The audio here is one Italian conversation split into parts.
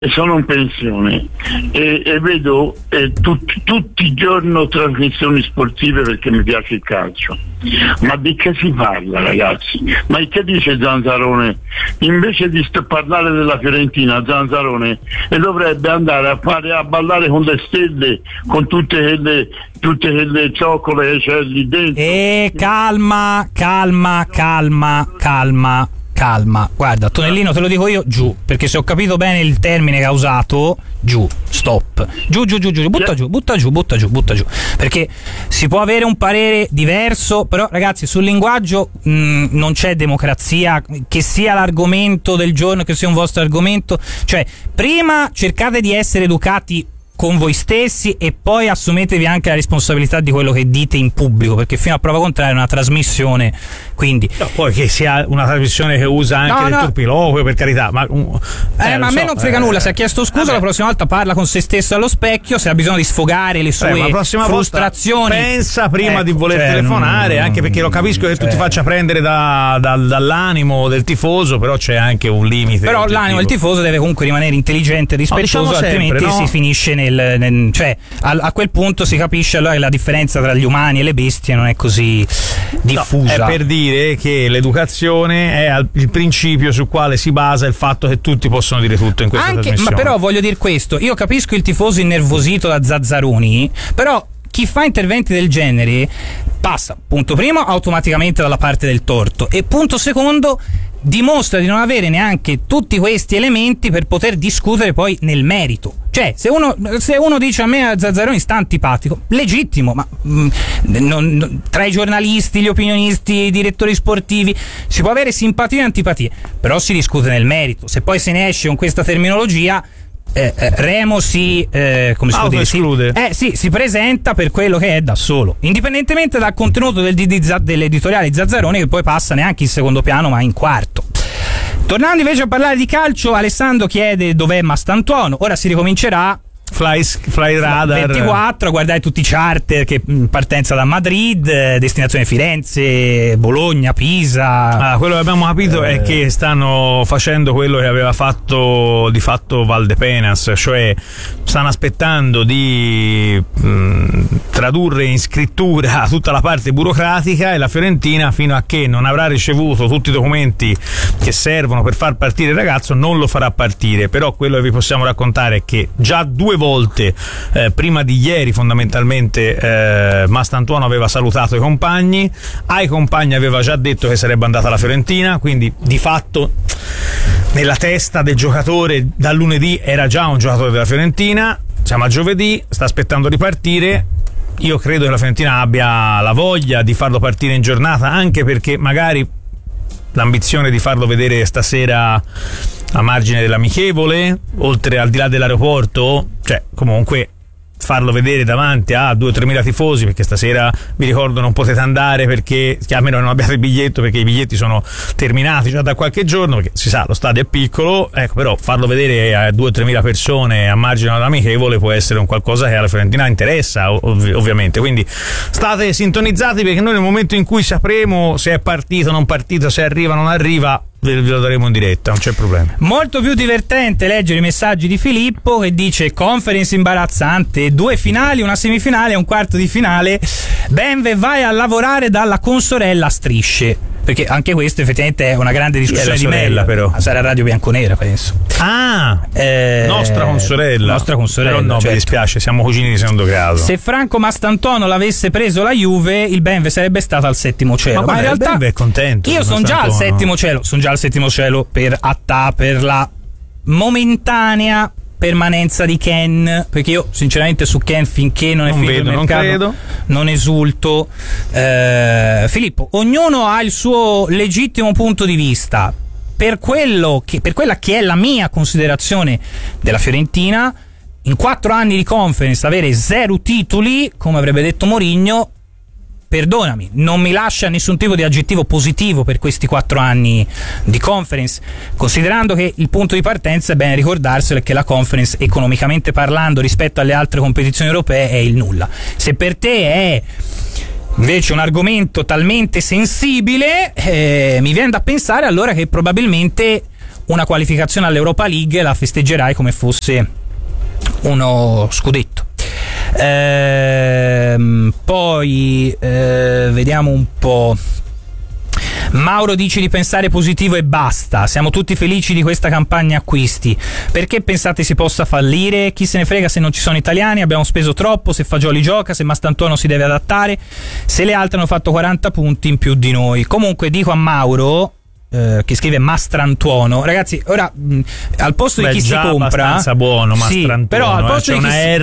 sono in pensione e vedo tutti i giorni trasmissioni sportive perché mi piace il calcio. Ma di che si parla, ragazzi? Ma che dice Zanzarone? Invece di parlare della Fiorentina, Zanzarone dovrebbe andare a ballare con le stelle, con tutte quelle ciocole che c'è lì dentro. Calma, guarda, Tonellino, te lo dico io, giù, perché se ho capito bene il termine che ha usato, giù, stop, giù, butta giù, perché si può avere un parere diverso, però ragazzi, sul linguaggio non c'è democrazia, che sia l'argomento del giorno, che sia un vostro argomento, cioè prima cercate di essere educati con voi stessi e poi assumetevi anche la responsabilità di quello che dite in pubblico, perché fino a prova contraria è una trasmissione, quindi poi che sia una trasmissione che usa anche il turpiloquio, per carità, ma a me non frega nulla, se ha chiesto scusa la prossima volta parla con se stesso allo specchio, se ha bisogno di sfogare le sue frustrazioni pensa prima di voler telefonare, anche perché lo capisco che tu ti faccia prendere dall'animo del tifoso, però c'è anche un limite, però l'animo del tifoso deve comunque rimanere intelligente e rispettoso, altrimenti si finisce cioè a quel punto si capisce allora che la differenza tra gli umani e le bestie non è così diffusa. È per dire che l'educazione è il principio sul quale si basa il fatto che tutti possono dire tutto in questa trasmissione. Ma però voglio dire questo, io capisco il tifoso innervosito da Zazzaroni, però chi fa interventi del genere passa, punto primo, automaticamente dalla parte del torto, e punto secondo, dimostra di non avere neanche tutti questi elementi per poter discutere poi nel merito. Cioè, se uno dice a me Zazzaroni sta antipatico, legittimo, ma tra i giornalisti, gli opinionisti, i direttori sportivi si può avere simpatie e antipatie, però si discute nel merito. Se poi se ne esce con questa terminologia, Remo si presenta per quello che è da solo, indipendentemente dal contenuto dell'editoriale Zazzaroni, che poi passa neanche in secondo piano ma in quarto. Tornando invece a parlare di calcio, Alessandro chiede dov'è Mastantuono. Ora si ricomincerà Fly Radar 24 a guardare tutti i charter che partenza da Madrid, destinazione Firenze, Bologna, Pisa. Quello che abbiamo capito è che stanno facendo quello che aveva fatto di fatto Valdepenas, cioè stanno aspettando di tradurre in scrittura tutta la parte burocratica, e la Fiorentina, fino a che non avrà ricevuto tutti i documenti che servono per far partire il ragazzo, non lo farà partire. Però quello che vi possiamo raccontare è che già 2 volte prima di ieri fondamentalmente Mastantuono aveva salutato i compagni, ai compagni aveva già detto che sarebbe andata alla Fiorentina, quindi di fatto nella testa del giocatore da lunedì era già un giocatore della Fiorentina. Siamo a giovedì, sta aspettando di partire. Io credo che la Fiorentina abbia la voglia di farlo partire in giornata, anche perché magari l'ambizione di farlo vedere stasera a margine dell'amichevole, oltre al di là dell'aeroporto, cioè comunque farlo vedere davanti a 2-3 mila tifosi, perché stasera vi ricordo non potete andare perché a meno che non abbiate il biglietto, perché i biglietti sono terminati già da qualche giorno, perché si sa lo stadio è piccolo, ecco, però farlo vedere a 2-3 mila persone a margine dell'amichevole può essere un qualcosa che alla Fiorentina interessa ovviamente, quindi state sintonizzati, perché noi nel momento in cui sapremo se è partito o non partito, se arriva o non arriva, ve lo daremo in diretta, non c'è problema. Molto più divertente leggere i messaggi di Filippo, che dice: conference imbarazzante, 2 finali, una semifinale e un quarto di finale, Benve vai a lavorare dalla consorella a strisce. Perché anche questo effettivamente è una grande discussione di Mella, però sarà Radio Bianconera, penso. Nostra consorella. Però no, certo. Mi dispiace, siamo cugini di secondo grado. Se Franco Mastantuono l'avesse preso la Juve, il Benve sarebbe stato al 7° cielo. Ma in realtà il Benve è contento. Io sono già al 7° cielo, per la momentanea permanenza di Ken, perché io sinceramente su Ken finché non è finito il mercato non esulto. Filippo, ognuno ha il suo legittimo punto di vista. Per quella che è la mia considerazione della Fiorentina, in 4 anni di conference avere 0 titoli, come avrebbe detto Mourinho, perdonami, non mi lascia nessun tipo di aggettivo positivo per questi 4 anni di conference, considerando che il punto di partenza, è bene ricordarselo, è che la conference, economicamente parlando, rispetto alle altre competizioni europee, è il nulla. Se per te è invece un argomento talmente sensibile, mi viene da pensare allora che probabilmente una qualificazione all'Europa League la festeggerai come fosse uno scudetto. Poi vediamo un po'. Mauro dice di pensare positivo e basta. Siamo tutti felici di questa campagna acquisti. Perché pensate si possa fallire? Chi se ne frega se non ci sono italiani? Abbiamo speso troppo. Se Fagioli gioca, se Mastantuono si deve adattare, se le altre hanno fatto 40 punti in più di noi. Comunque dico a Mauro, che scrive Mastrantuono, ragazzi, ora al posto di chi si compra, abbastanza buono Mastrantuono, però al posto c'è di una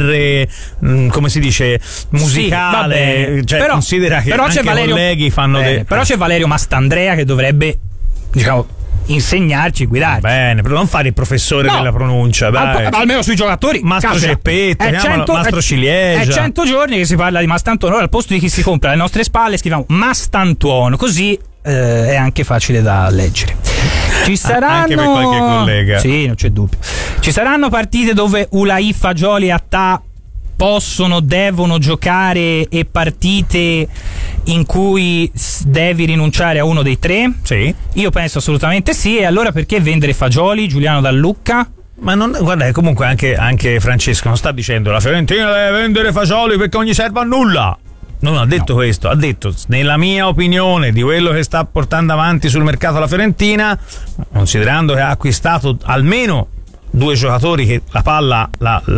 R, come si dice, musicale, cioè, però, considera che però anche i colleghi fanno però c'è Valerio Mastandrea che dovrebbe, diciamo, insegnarci, guidare. Bene, però non fare il professore della pronuncia, dai. Almeno sui giocatori. Mastro Ceppetto, Mastro Ciliegia. È 100 giorni che si parla di Mastantuono. Ora al posto di chi si compra alle nostre spalle scriviamo Mastantuono, così è anche facile da leggere. Ci saranno anche per qualche collega. Sì, non c'è dubbio. Ci saranno partite dove Ulai, Fagioli e Attà possono, devono giocare, e partite in cui devi rinunciare a uno dei tre? Sì. Io penso assolutamente sì. E allora perché vendere Fagioli? Giuliano Dallucca? Ma non, guarda, comunque anche Francesco non sta dicendo la Fiorentina deve vendere Fagioli perché non gli serve a nulla. Non ha detto questo, ha detto, nella mia opinione, di quello che sta portando avanti sul mercato la Fiorentina, considerando che ha acquistato almeno 2 giocatori che la palla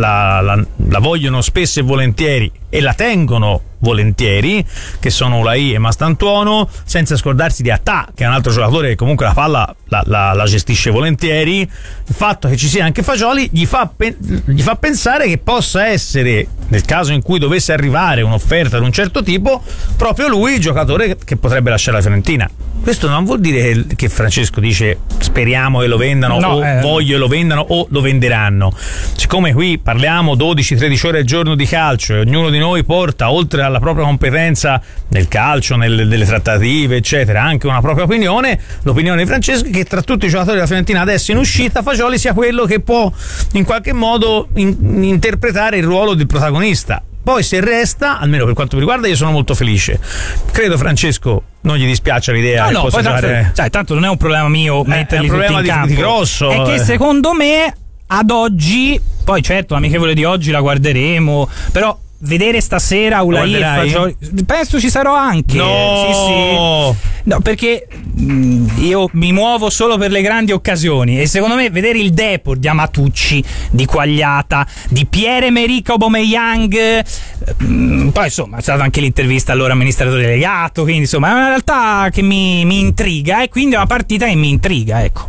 la vogliono spesso e volentieri e la tengono volentieri, che sono Ulai e Mastantuono, senza scordarsi di Attà, che è un altro giocatore che comunque la palla la gestisce volentieri. Il fatto che ci sia anche Fagioli gli fa pensare che possa essere, nel caso in cui dovesse arrivare un'offerta di un certo tipo, proprio lui il giocatore che potrebbe lasciare la Fiorentina. Questo non vuol dire che Francesco dice speriamo che lo vendano, voglio che lo vendano o lo venderanno. Siccome qui parliamo 12-13 ore al giorno di calcio e ognuno di noi porta, oltre alla propria competenza nel calcio, nelle trattative eccetera, anche una propria opinione, l'opinione di Francesco è che tra tutti i giocatori della Fiorentina adesso in uscita Fagioli sia quello che può in qualche modo interpretare il ruolo del protagonista. Poi se resta, almeno per quanto mi riguarda, io sono molto felice. Credo Francesco non gli dispiace l'idea che possa giocare. Tanto non è un problema mio metterli tutti in campo. È un problema di grosso. È che secondo me ad oggi, poi certo l'amichevole di oggi la guarderemo, però vedere stasera Ulai e Fagioli, penso ci sarò anche. Sì. No, perché io mi muovo solo per le grandi occasioni e secondo me vedere il Depor di Amatucci, di Quagliata, di Pierre-Emerick Aubameyang, poi insomma è stata anche l'intervista allora amministratore delegato, quindi insomma è una realtà che mi intriga e quindi è una partita che mi intriga, ecco.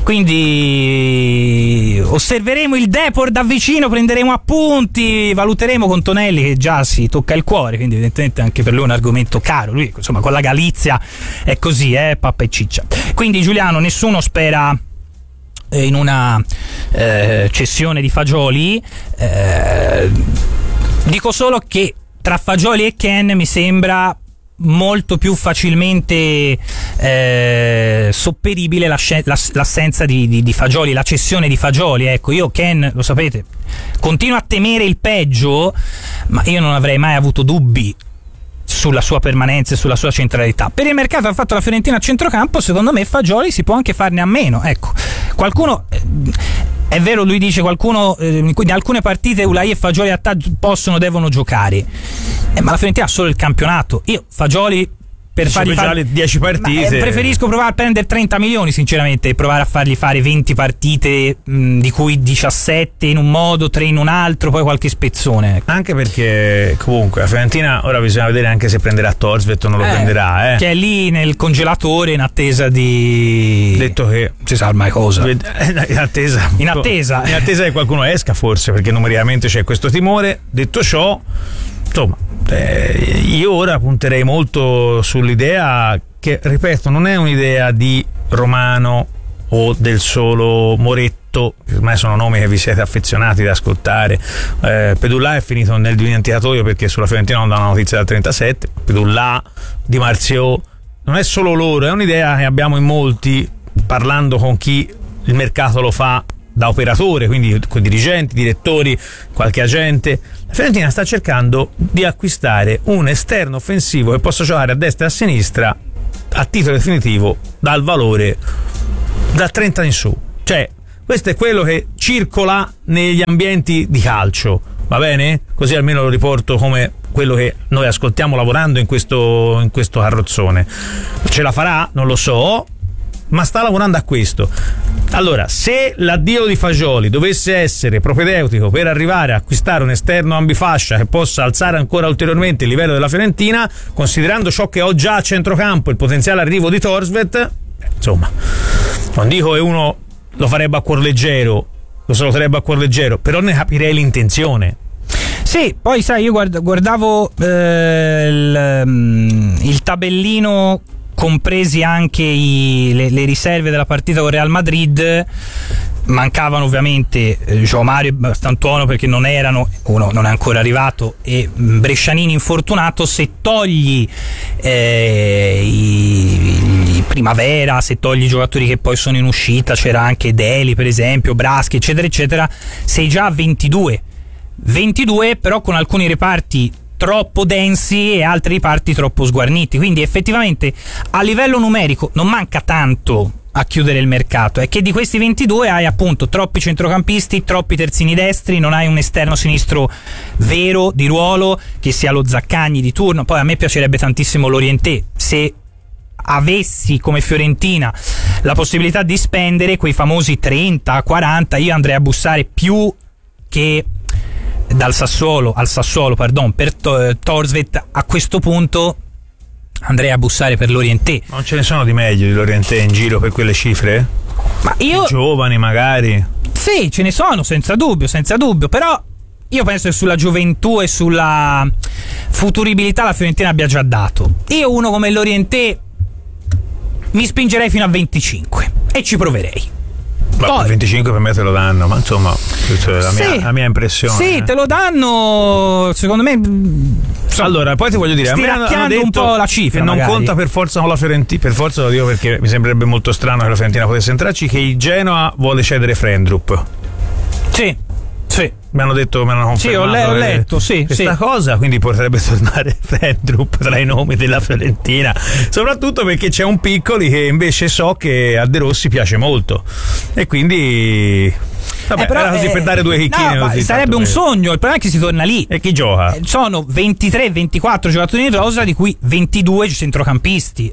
Quindi osserveremo il Depor da vicino, prenderemo appunti, valuteremo con Tonelli che già si tocca il cuore, quindi evidentemente anche per lui è un argomento caro. Lui insomma con la Galizia è così, pappa e ciccia. Quindi Giuliano, nessuno spera in una cessione di Fagioli, dico solo che tra Fagioli e Ken mi sembra molto più facilmente sopperibile l'assenza di Fagioli, la cessione di Fagioli. Ecco, io Ken, lo sapete, continuo a temere il peggio, ma io non avrei mai avuto dubbi sulla sua permanenza e sulla sua centralità. Per il mercato ha fatto la Fiorentina a centrocampo, secondo me Fagioli si può anche farne a meno. Ecco, qualcuno è vero, lui dice qualcuno in alcune partite Ulai e Fagioli devono giocare, ma la Fiorentina ha solo il campionato. Io Fagioli per fargli fare 10 partite preferisco provare a prendere 30 milioni sinceramente e provare a fargli fare 20 partite di cui 17 in un modo, 3 in un altro, poi qualche spezzone, ecco. Anche perché comunque la Fiorentina ora bisogna vedere anche se prenderà Torsvet o non lo prenderà, che è lì nel congelatore in attesa di, detto che si sa ormai cosa, in attesa che qualcuno esca, forse, perché numericamente c'è questo timore. Detto ciò, insomma, io ora punterei molto sull'idea che, ripeto, non è un'idea di Romano o del solo Moretto, ormai sono nomi che vi siete affezionati ad ascoltare. Pedullà è finito nel dimenticatoio perché sulla Fiorentina non dà una notizia dal 37. Pedullà, Di Marzio, non è solo loro, è un'idea che abbiamo in molti, parlando con chi il mercato lo fa da operatore, quindi con dirigenti, direttori, qualche agente. La Fiorentina sta cercando di acquistare un esterno offensivo che possa giocare a destra e a sinistra a titolo definitivo dal valore da 30 in su. Cioè, questo è quello che circola negli ambienti di calcio, va bene? Così almeno lo riporto come quello che noi ascoltiamo lavorando in questo carrozzone. Ce la farà? Non lo so, ma sta lavorando a questo. Allora, se l'addio di Fagioli dovesse essere propedeutico per arrivare a acquistare un esterno ambifascia che possa alzare ancora ulteriormente il livello della Fiorentina, considerando ciò che ho già a centrocampo, il potenziale arrivo di Thorstvedt, insomma, non dico che uno lo farebbe a cuor leggero, lo saluterebbe a cuor leggero, però ne capirei l'intenzione. Sì, poi sai, io guardavo il tabellino, compresi anche le riserve della partita con Real Madrid. Mancavano ovviamente João Mario e Bastantuono perché non erano, uno non è ancora arrivato, e Brescianini infortunato. Se togli i Primavera, se togli i giocatori che poi sono in uscita, c'era anche Deli per esempio, Braschi eccetera eccetera, sei già a 22 però con alcuni reparti troppo densi e altri reparti troppo sguarniti, quindi effettivamente a livello numerico non manca tanto a chiudere il mercato. È che di questi 22 hai appunto troppi centrocampisti, troppi terzini destri, non hai un esterno sinistro vero di ruolo che sia lo Zaccagni di turno. Poi a me piacerebbe tantissimo Lorientè, se avessi come Fiorentina la possibilità di spendere quei famosi 30-40, io andrei a bussare più che dal Sassuolo al Sassuolo, per Thorstvedt. A questo punto andrei a bussare per Lorientè. Non ce ne sono di meglio di Lorientè in giro per quelle cifre? Ma io, giovani magari. Sì, ce ne sono, senza dubbio, però io penso che sulla gioventù e sulla futuribilità la Fiorentina abbia già dato. Io uno come Lorientè mi spingerei fino a 25 e ci proverei. Poi, 25 per me te lo danno, ma insomma, questa è la mia impressione. Sì, te lo danno, secondo me. Allora, poi ti voglio dire, stiracchiando un po' la cifra, che non conta per forza con la Fiorentina, per forza lo dico perché mi sembrerebbe molto strano che la Fiorentina potesse entrarci, che il Genoa vuole cedere Frendrup. Sì. Mi hanno confermato. Sì, ho letto, questa cosa, quindi potrebbe tornare Frendrup tra i nomi della Fiorentina, soprattutto perché c'è un Piccoli che invece so che a De Rossi piace molto, e quindi vabbè, però, era così per dare due chicchine. No, sarebbe un sogno, il problema è che si torna lì. E chi gioca? Sono 23-24 giocatori in rosa, di cui 22 centrocampisti,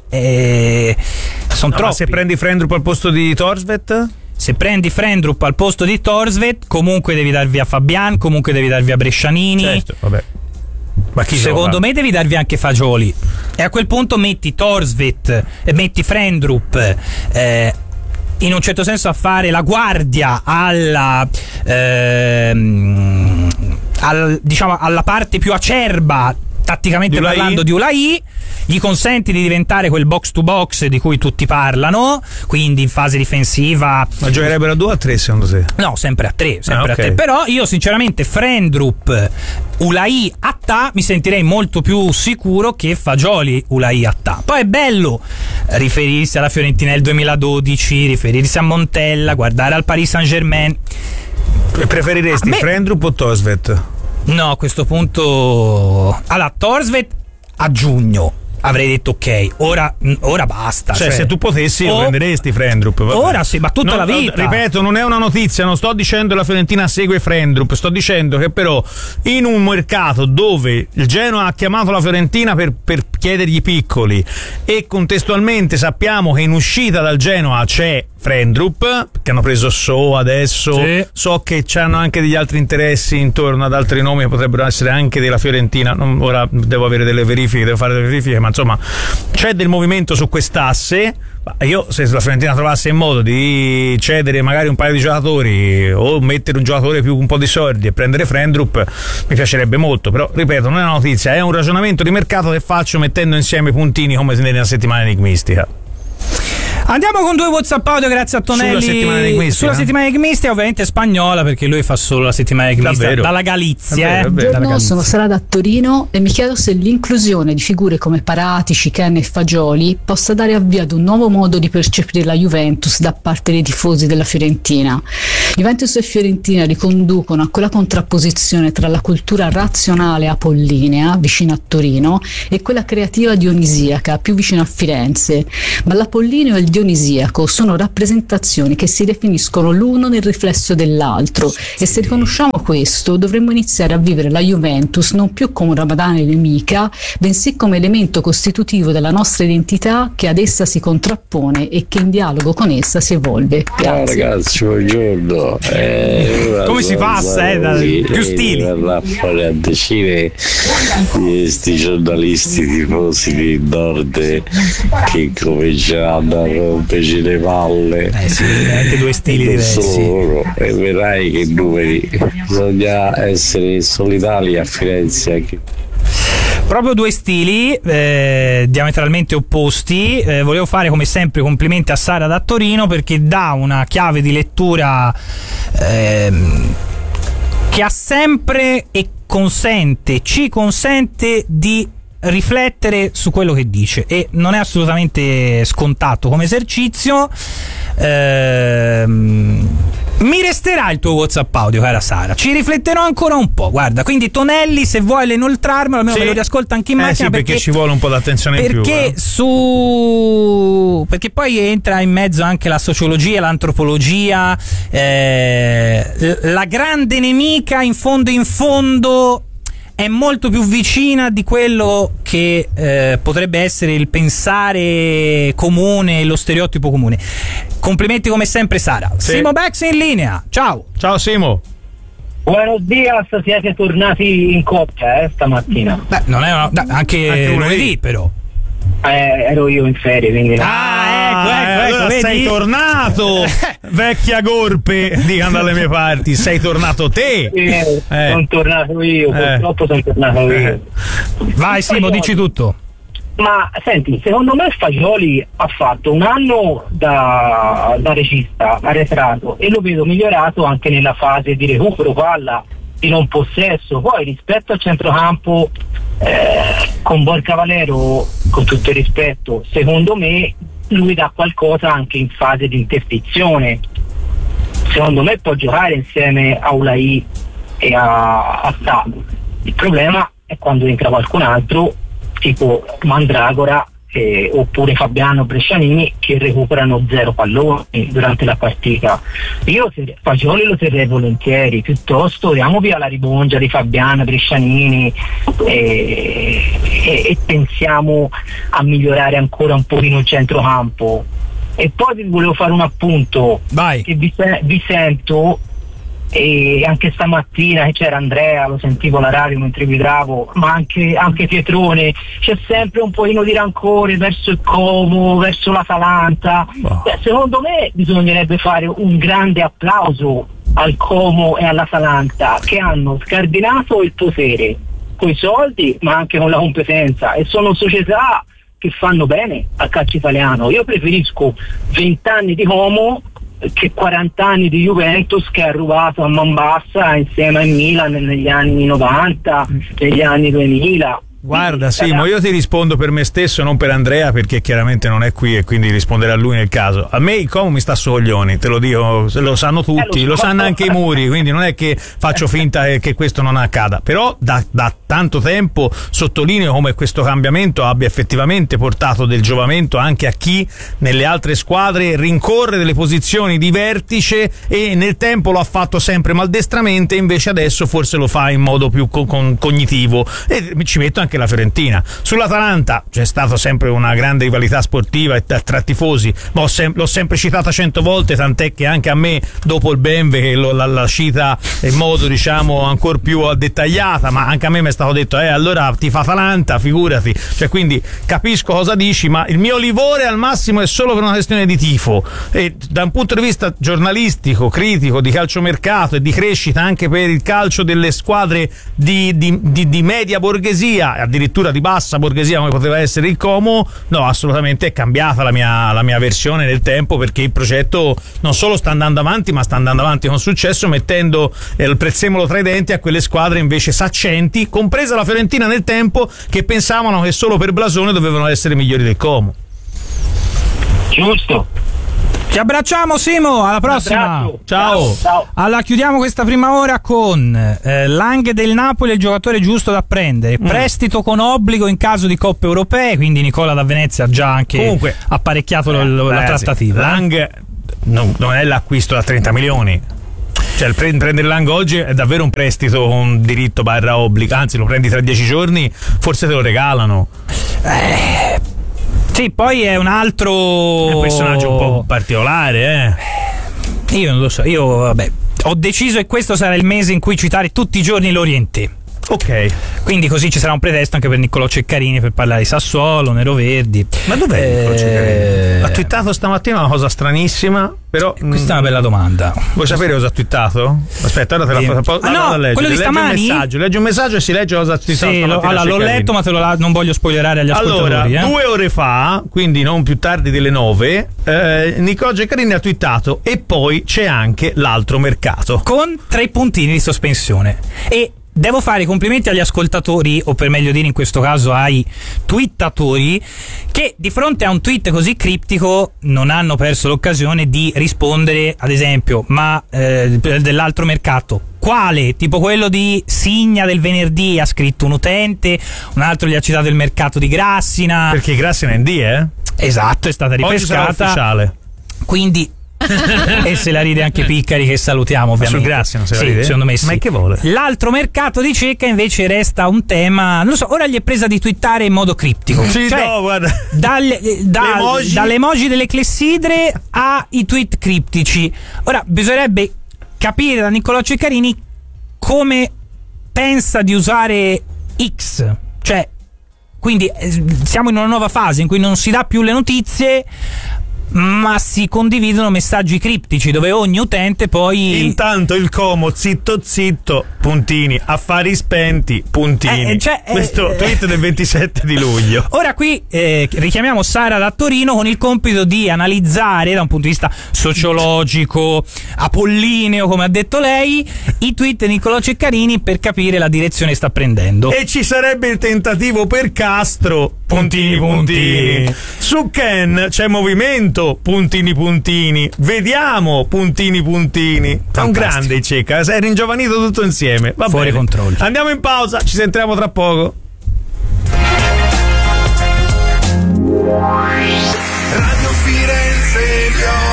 sono troppi. Ma se prendi Frendrup al posto di Thorstvedt? Se prendi Frendrup al posto di Thorstvedt, comunque devi dar via Fabian, comunque devi dar via Brescianini. Certo, vabbè. Ma chi secondo me devi darvi anche Fagioli, e a quel punto metti Thorstvedt e metti Frendrup in un certo senso a fare la guardia alla parte più acerba tatticamente parlando di Ulai, gli consenti di diventare quel box to box di cui tutti parlano, quindi in fase difensiva. Ma giocherebbero a 2 o a 3 secondo te? No, sempre a 3, a 3. Però io sinceramente Frendrup, Ulai, Attà mi sentirei molto più sicuro che Fagioli, Ulai, Attà. Poi è bello riferirsi alla Fiorentina del 2012, riferirsi a Montella, guardare al Paris Saint-Germain. Preferiresti Frendrup o Thorstvedt? No, a questo punto. Allora, Thorstvedt a giugno avrei detto ok, ora basta. Cioè se tu potessi lo prenderesti Frendrup. Ora sì, ma tutta la vita. Ripeto, non è una notizia, non sto dicendo che la Fiorentina segue Frendrup, sto dicendo che però in un mercato dove il Genoa ha chiamato la Fiorentina per chiedergli Piccoli, e contestualmente sappiamo che in uscita dal Genoa c'è Frendrup, che hanno preso adesso, sì. So che c'hanno anche degli altri interessi intorno ad altri nomi che potrebbero essere anche della Fiorentina. Ora devo avere delle verifiche, devo fare delle verifiche, ma insomma c'è del movimento su quest'asse. Io, se la Fiorentina trovasse il modo di cedere magari un paio di giocatori o mettere un giocatore più un po' di soldi e prendere Frendrup, mi piacerebbe molto. Però ripeto, non è una notizia, è un ragionamento di mercato che faccio mettendo insieme i puntini come nella settimana enigmistica. Andiamo con 2 WhatsApp audio grazie a Tonelli sulla settimana enigmistica, ovviamente spagnola perché lui fa solo la settimana enigmistica dalla Galizia. Buongiorno, sono Sara da Torino e mi chiedo se l'inclusione di figure come Parati, Chichen e Fagioli possa dare avvio ad un nuovo modo di percepire la Juventus da parte dei tifosi della Fiorentina. Juventus e Fiorentina riconducono a quella contrapposizione tra la cultura razionale apollinea, vicina a Torino, e quella creativa dionisiaca, più vicina a Firenze, ma l'Apollineo è il dionisiaco sono rappresentazioni che si definiscono l'uno nel riflesso dell'altro, e se riconosciamo questo dovremmo iniziare a vivere la Juventus non più come una badana nemica, bensì come elemento costitutivo della nostra identità che ad essa si contrappone e che in dialogo con essa si evolve. Grazie. Ragazzi, buongiorno. Come si passa più stili verrà fuori a decine di questi giornalisti tifosi di Nord che cominceranno a romperci le palle, sì, anche due stili diversi, e vedrai che numeri. Bisogna essere solidali a Firenze anche. Proprio due stili diametralmente opposti. Volevo fare come sempre complimenti a Sara da Torino, perché dà una chiave di lettura che ha sempre e ci consente di riflettere su quello che dice, e non è assolutamente scontato come esercizio. Mi resterà il tuo WhatsApp audio, cara Sara, ci rifletterò ancora un po', guarda, quindi Tonelli, se vuoi inoltrarmelo almeno me lo riascolta anche in macchina, sì, perché ci vuole un po' d'attenzione in più, perché poi entra in mezzo anche la sociologia, l'antropologia, la grande nemica in fondo è molto più vicina di quello che potrebbe essere il pensare comune, lo stereotipo comune. Complimenti come sempre, Sara. Sì. Simo Bex in linea. Ciao Simo. Buenos dias, siete tornati in coppia stamattina? Beh, non è anche lunedì però. Ero io in ferie, quindi ecco, allora vedi? Sei tornato, vecchia golpe, dicano dalle mie parti, sei tornato te. Sono tornato io, purtroppo sono tornato io. Vai Simo, dici tutto. Ma senti, secondo me Fagioli ha fatto un anno da regista arretrato, e lo vedo migliorato anche nella fase di recupero palla, di non possesso. Poi rispetto al centrocampo, con Borca Valero, con tutto il rispetto, secondo me lui dà qualcosa anche in fase di interdizione. Secondo me può giocare insieme a Ulai e a Salo. Il problema è quando entra qualcun altro tipo Mandragora oppure Fabiano Brescianini, che recuperano 0 palloni durante la partita. Io Fagioli lo terrei volentieri, piuttosto diamo via la ribongia di Fabiano Brescianini e pensiamo a migliorare ancora un pochino il centrocampo. E poi vi volevo fare un appunto. Vai. Che vi sento, e anche stamattina che c'era Andrea, lo sentivo alla radio mentre guidavo, ma anche Pietrone, c'è sempre un pochino di rancore verso il Como, verso l'Atalanta. Secondo me bisognerebbe fare un grande applauso al Como e all'Atalanta, che hanno scardinato il potere coi soldi ma anche con la competenza, e sono società che fanno bene al calcio italiano. Io preferisco 20 anni di Como che 40 anni di Juventus, che ha rubato a man bassa insieme al Milan negli anni 90, negli anni 2000. Guarda Simo, io ti rispondo per me stesso, non per Andrea, perché chiaramente non è qui e quindi risponderà a lui nel caso. A me il Como mi sta su coglioni, te lo dico, lo sanno tutti, lo sanno anche i muri, quindi non è che faccio finta che questo non accada. Però da tanto tempo sottolineo come questo cambiamento abbia effettivamente portato del giovamento anche a chi nelle altre squadre rincorre delle posizioni di vertice, e nel tempo lo ha fatto sempre maldestramente, invece adesso forse lo fa in modo più cognitivo, e ci metto anche la Fiorentina. Sull'Atalanta c'è stata sempre una grande rivalità sportiva tra tifosi, ma l'ho sempre citata 100 volte, tant'è che anche a me dopo il Benve, che la cita in modo diciamo ancora più dettagliata, ma anche a me mi è stato detto allora ti fa Atalanta, figurati, cioè, quindi capisco cosa dici, ma il mio livore al massimo è solo per una questione di tifo, e da un punto di vista giornalistico, critico, di calciomercato e di crescita anche per il calcio delle squadre di media borghesia, addirittura di bassa borghesia come poteva essere il Como, no, assolutamente è cambiata la mia versione nel tempo, perché il progetto non solo sta andando avanti, ma sta andando avanti con successo, mettendo il prezzemolo tra i denti a quelle squadre invece saccenti, compresa la Fiorentina nel tempo, che pensavano che solo per blasone dovevano essere migliori del Como. Giusto. Ci abbracciamo, Simo, alla prossima. Ciao. Allora chiudiamo questa prima ora con Lang del Napoli, il giocatore giusto da prendere, prestito con obbligo in caso di coppe europee, quindi Nicola da Venezia ha già anche apparecchiato la trattativa. Lang non è l'acquisto da 30 milioni. Cioè prendere Lang oggi è davvero un prestito con diritto / obbligo, anzi lo prendi tra 10 giorni, forse te lo regalano. Sì, poi è un altro personaggio un po' particolare, Io non lo so, vabbè, ho deciso che questo sarà il mese in cui citare tutti i giorni l'Orientè. Ok. Quindi così ci sarà un pretesto anche per Niccolò Ceccarini per parlare di Sassuolo, Neroverdi. Ma dov'è Niccolò Ceccarini? Ha twittato stamattina una cosa stranissima, però questa è una bella domanda. Vuoi sapere cosa ha twittato? Aspetta, ora te la faccio. Quello di stamani? Leggi un messaggio e si legge cosa ha twittato stamattina. Allora, l'ho letto, ma non voglio spoilerare agli ascoltatori. Allora, 2 ore fa, quindi non più tardi delle 9, Niccolò Ceccarini ha twittato e poi c'è anche l'altro mercato. Con 3 puntini di sospensione. E devo fare i complimenti agli ascoltatori, o per meglio dire in questo caso ai twittatori, che di fronte a un tweet così criptico non hanno perso l'occasione di rispondere, ad esempio, ma dell'altro mercato. Quale? Tipo quello di Signa del venerdì, ha scritto un utente, un altro gli ha citato il mercato di Grassina. Perché Grassina è in D, Esatto, è stata ripescata. Oggi sarà ufficiale. Quindi e se la ride anche Piccari, che salutiamo ovviamente. Sul Grassina se la ride? Secondo me sì. Ma che vuole? L'altro mercato di Cecca invece resta un tema, non lo so, ora gli è presa di twittare in modo criptico. Sì, cioè, no, guarda. dalle emoji delle clessidre ai tweet criptici. Ora bisognerebbe capire da Niccolò Ceccarini come pensa di usare X, cioè quindi siamo in una nuova fase in cui non si dà più le notizie, ma si condividono messaggi criptici dove ogni utente poi intanto il Como zitto puntini affari spenti puntini questo tweet del 27 di luglio. Ora qui richiamiamo Sara da Torino con il compito di analizzare da un punto di vista sociologico, apollineo come ha detto lei, i tweet di Niccolò Ceccarini per capire la direzione che sta prendendo. E ci sarebbe il tentativo per Castro puntini su Ken c'è movimento puntini vediamo puntini. È un grande Cecca, si è ringiovanito tutto insieme. Va fuori bene. Controllo. Andiamo in pausa, ci sentiremo tra poco. Radio Firenze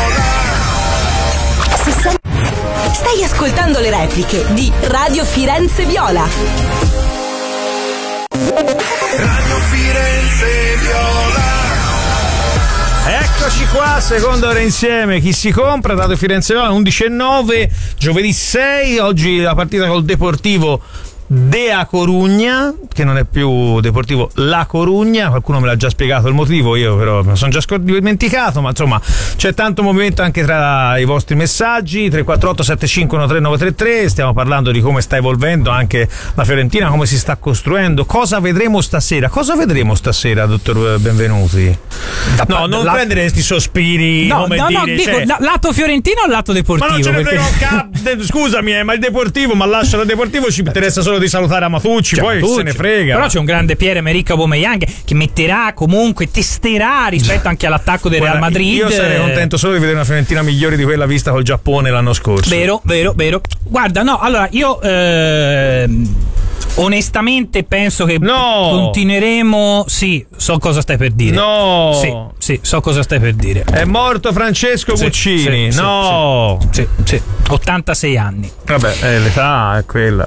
Viola. Stai ascoltando le repliche di Radio Firenze Viola. Radio Firenze Viola. Eccoci qua, seconda ora insieme. Chi si compra? Radio Firenze Viola 11:09, giovedì 6. Oggi la partita col Deportivo de A Corugna, che non è più Deportivo La Corugna. Qualcuno me l'ha già spiegato il motivo, io però me lo sono già dimenticato, ma insomma c'è tanto movimento anche tra i vostri messaggi. 348 751 3933. Stiamo parlando di come sta evolvendo anche la Fiorentina, come si sta costruendo, cosa vedremo stasera, dottor Benvenuti. Non prendere questi sospiri, dico lato fiorentino o lato deportivo? Ma non ce ne frega scusami, ma il Deportivo, ma lascia il Deportivo, ci interessa solo di salutare Amatucci, poi se ne frega. Però c'è un grande Pierre-Emerick Aubameyang che metterà comunque, testerà rispetto anche all'attacco del Real Madrid. Io sarei contento solo di vedere una Fiorentina migliore di quella vista col Giappone l'anno scorso. Vero. Guarda, no, allora io onestamente penso che continueremo. Sì, so cosa stai per dire. Sì, so cosa stai per dire. È morto Francesco Guccini. Sì, 86 anni. Vabbè, l'età è quella.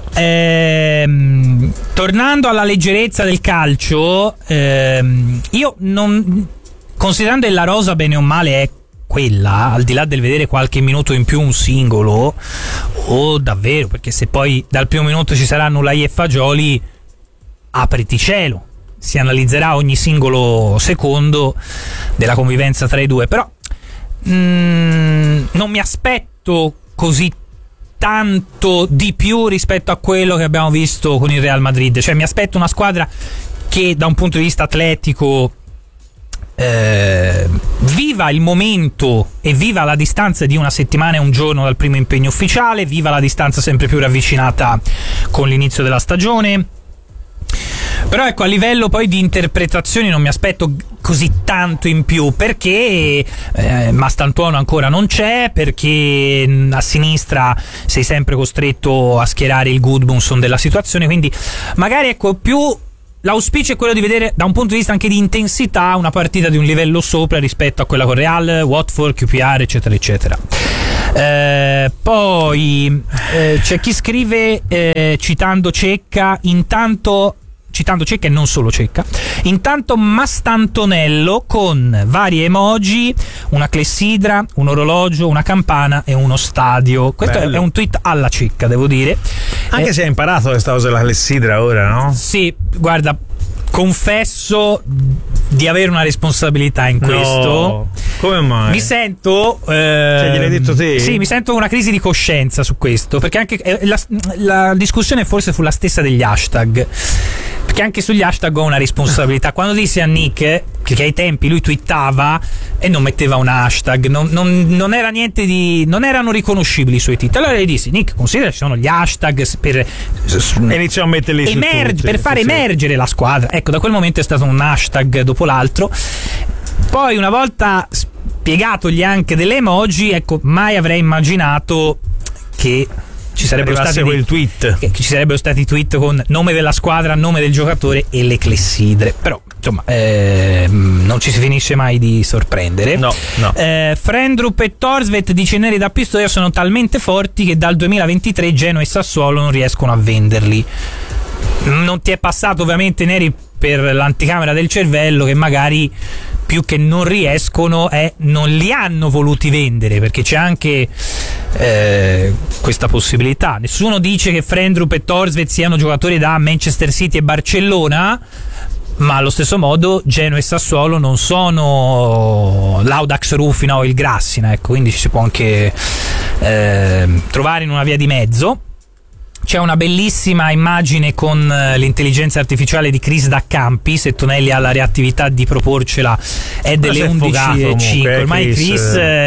Tornando alla leggerezza del calcio, io non, considerando che la rosa bene o male è quella, al di là del vedere qualche minuto in più un singolo, o davvero, perché se poi dal primo minuto ci saranno Ulai e Fagioli, apriti cielo, si analizzerà ogni singolo secondo della convivenza tra i due. Però non mi aspetto così tanto di più rispetto a quello che abbiamo visto con il Real Madrid. Cioè mi aspetto una squadra che da un punto di vista atletico viva il momento e viva la distanza di una settimana e un giorno dal primo impegno ufficiale, viva la distanza sempre più ravvicinata con l'inizio della stagione. Però ecco, a livello poi di interpretazioni non mi aspetto così tanto in più, perché Mastantuono ancora non c'è, perché a sinistra sei sempre costretto a schierare il Gudmundsson della situazione, quindi magari ecco più l'auspicio è quello di vedere da un punto di vista anche di intensità una partita di un livello sopra rispetto a quella con Real, Watford, QPR eccetera eccetera. Poi c'è chi scrive citando Cecca e non solo Cecca, intanto Mastantonello con vari emoji, una clessidra, un orologio, una campana e uno stadio. Questo è un tweet alla Cecca, devo dire, anche se hai imparato questa cosa della clessidra ora, no? Sì, guarda, confesso di avere una responsabilità in questo. No, come mai? Mi sento cioè, gliel'hai detto te? Sì, mi sento una crisi di coscienza su questo, perché anche la discussione forse fu la stessa degli hashtag, perché anche sugli hashtag ho una responsabilità. Quando dissi a Nick che ai tempi lui twittava e non metteva un hashtag, non era niente di, non erano riconoscibili i suoi tweet, allora gli dissi: Nick, considera ci sono gli hashtag per iniziò a metterli su tutti, per fare emergere la squadra. Ecco, da quel momento è stato un hashtag dopo l'altro. Poi una volta spiegatogli anche delle emoji, ecco, mai avrei immaginato che ci sarebbero stati quel tweet, che ci sarebbero stati tweet con nome della squadra, nome del giocatore e le clessidre. Però insomma non ci si finisce mai di sorprendere. No. Frendrup e Torsvet dice: neri da Pistoia sono talmente forti che dal 2023 Genoa e Sassuolo non riescono a venderli. Non ti è passato ovviamente, Neri, per l'anticamera del cervello che magari più che non riescono non li hanno voluti vendere, perché c'è anche questa possibilità. Nessuno dice che Frendrup e Torsvet siano giocatori da Manchester City e Barcellona, ma allo stesso modo Genoa e Sassuolo non sono l'Audax Rufina o il Grassina, ecco, quindi ci si può anche trovare in una via di mezzo. C'è una bellissima immagine con l'intelligenza artificiale di Chris Daccampi. Se Tonelli ha la reattività di proporcela, è delle 11:05. Ormai Chris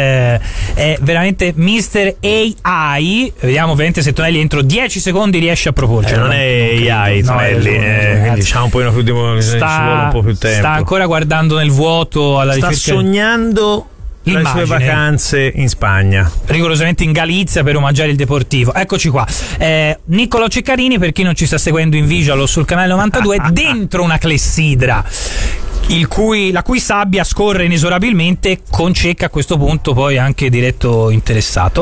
è veramente Mr. AI. Vediamo ovviamente se Tonelli entro 10 secondi riesce a proporcela. Non è AI Tonelli, quindi diciamo un po' ci vuole un po' più tempo. Sta ancora guardando nel vuoto alla ricerca. Sta sognando le sue vacanze in Spagna, rigorosamente in Galizia, per omaggiare il Deportivo. Eccoci qua, Niccolò Ceccarini, per chi non ci sta seguendo in visual o sul canale 92, dentro una clessidra la cui sabbia scorre inesorabilmente, con Cecca a questo punto poi anche diretto interessato.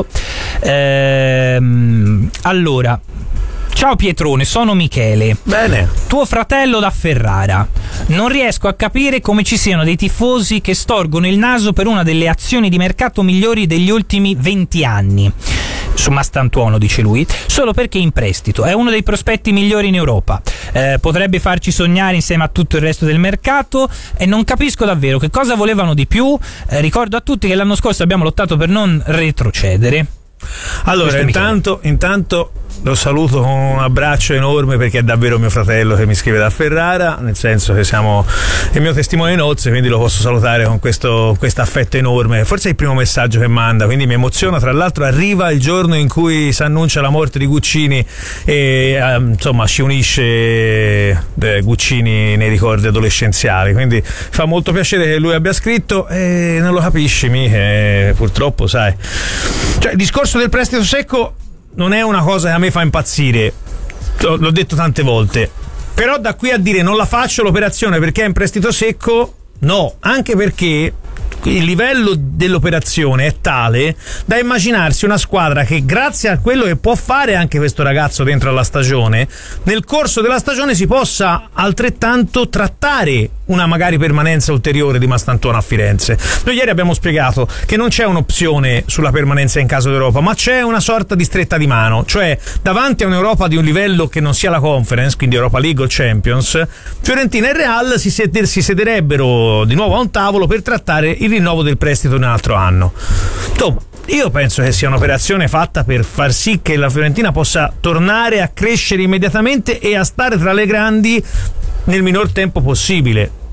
Allora, ciao Pietrone, sono Michele. Bene. Tuo fratello da Ferrara. Non riesco a capire come ci siano dei tifosi che storgono il naso per una delle azioni di mercato migliori degli ultimi 20 anni. Su Mastantuono, dice lui, solo perché in prestito. È uno dei prospetti migliori in Europa. Potrebbe farci sognare insieme a tutto il resto del mercato e non capisco davvero che cosa volevano di più. Ricordo a tutti che l'anno scorso abbiamo lottato per non retrocedere. Allora, intanto lo saluto con un abbraccio enorme, perché è davvero mio fratello che mi scrive da Ferrara, nel senso che siamo il mio testimone di nozze, quindi lo posso salutare con questo affetto enorme. Forse è il primo messaggio che manda, quindi mi emoziona. Tra l'altro arriva il giorno in cui si annuncia la morte di Guccini e insomma ci unisce Guccini nei ricordi adolescenziali, quindi fa molto piacere che lui abbia scritto. E non lo capisci, purtroppo, sai, cioè il discorso del prestito secco non è una cosa che a me fa impazzire, l'ho detto tante volte, però da qui a dire non la faccio l'operazione perché è in prestito secco, no, anche perché il livello dell'operazione è tale da immaginarsi una squadra che, grazie a quello che può fare anche questo ragazzo dentro alla stagione, nel corso della stagione si possa altrettanto trattare una magari permanenza ulteriore di Mastantuono a Firenze. Noi ieri abbiamo spiegato che non c'è un'opzione sulla permanenza in caso d'Europa, ma c'è una sorta di stretta di mano, cioè davanti a un'Europa di un livello che non sia la Conference, quindi Europa League o Champions, Fiorentina e Real si sederebbero di nuovo a un tavolo per trattare il rinnovo del prestito in un altro anno. Insomma, io penso che sia un'operazione fatta per far sì che la Fiorentina possa tornare a crescere immediatamente e a stare tra le grandi nel minor tempo possibile.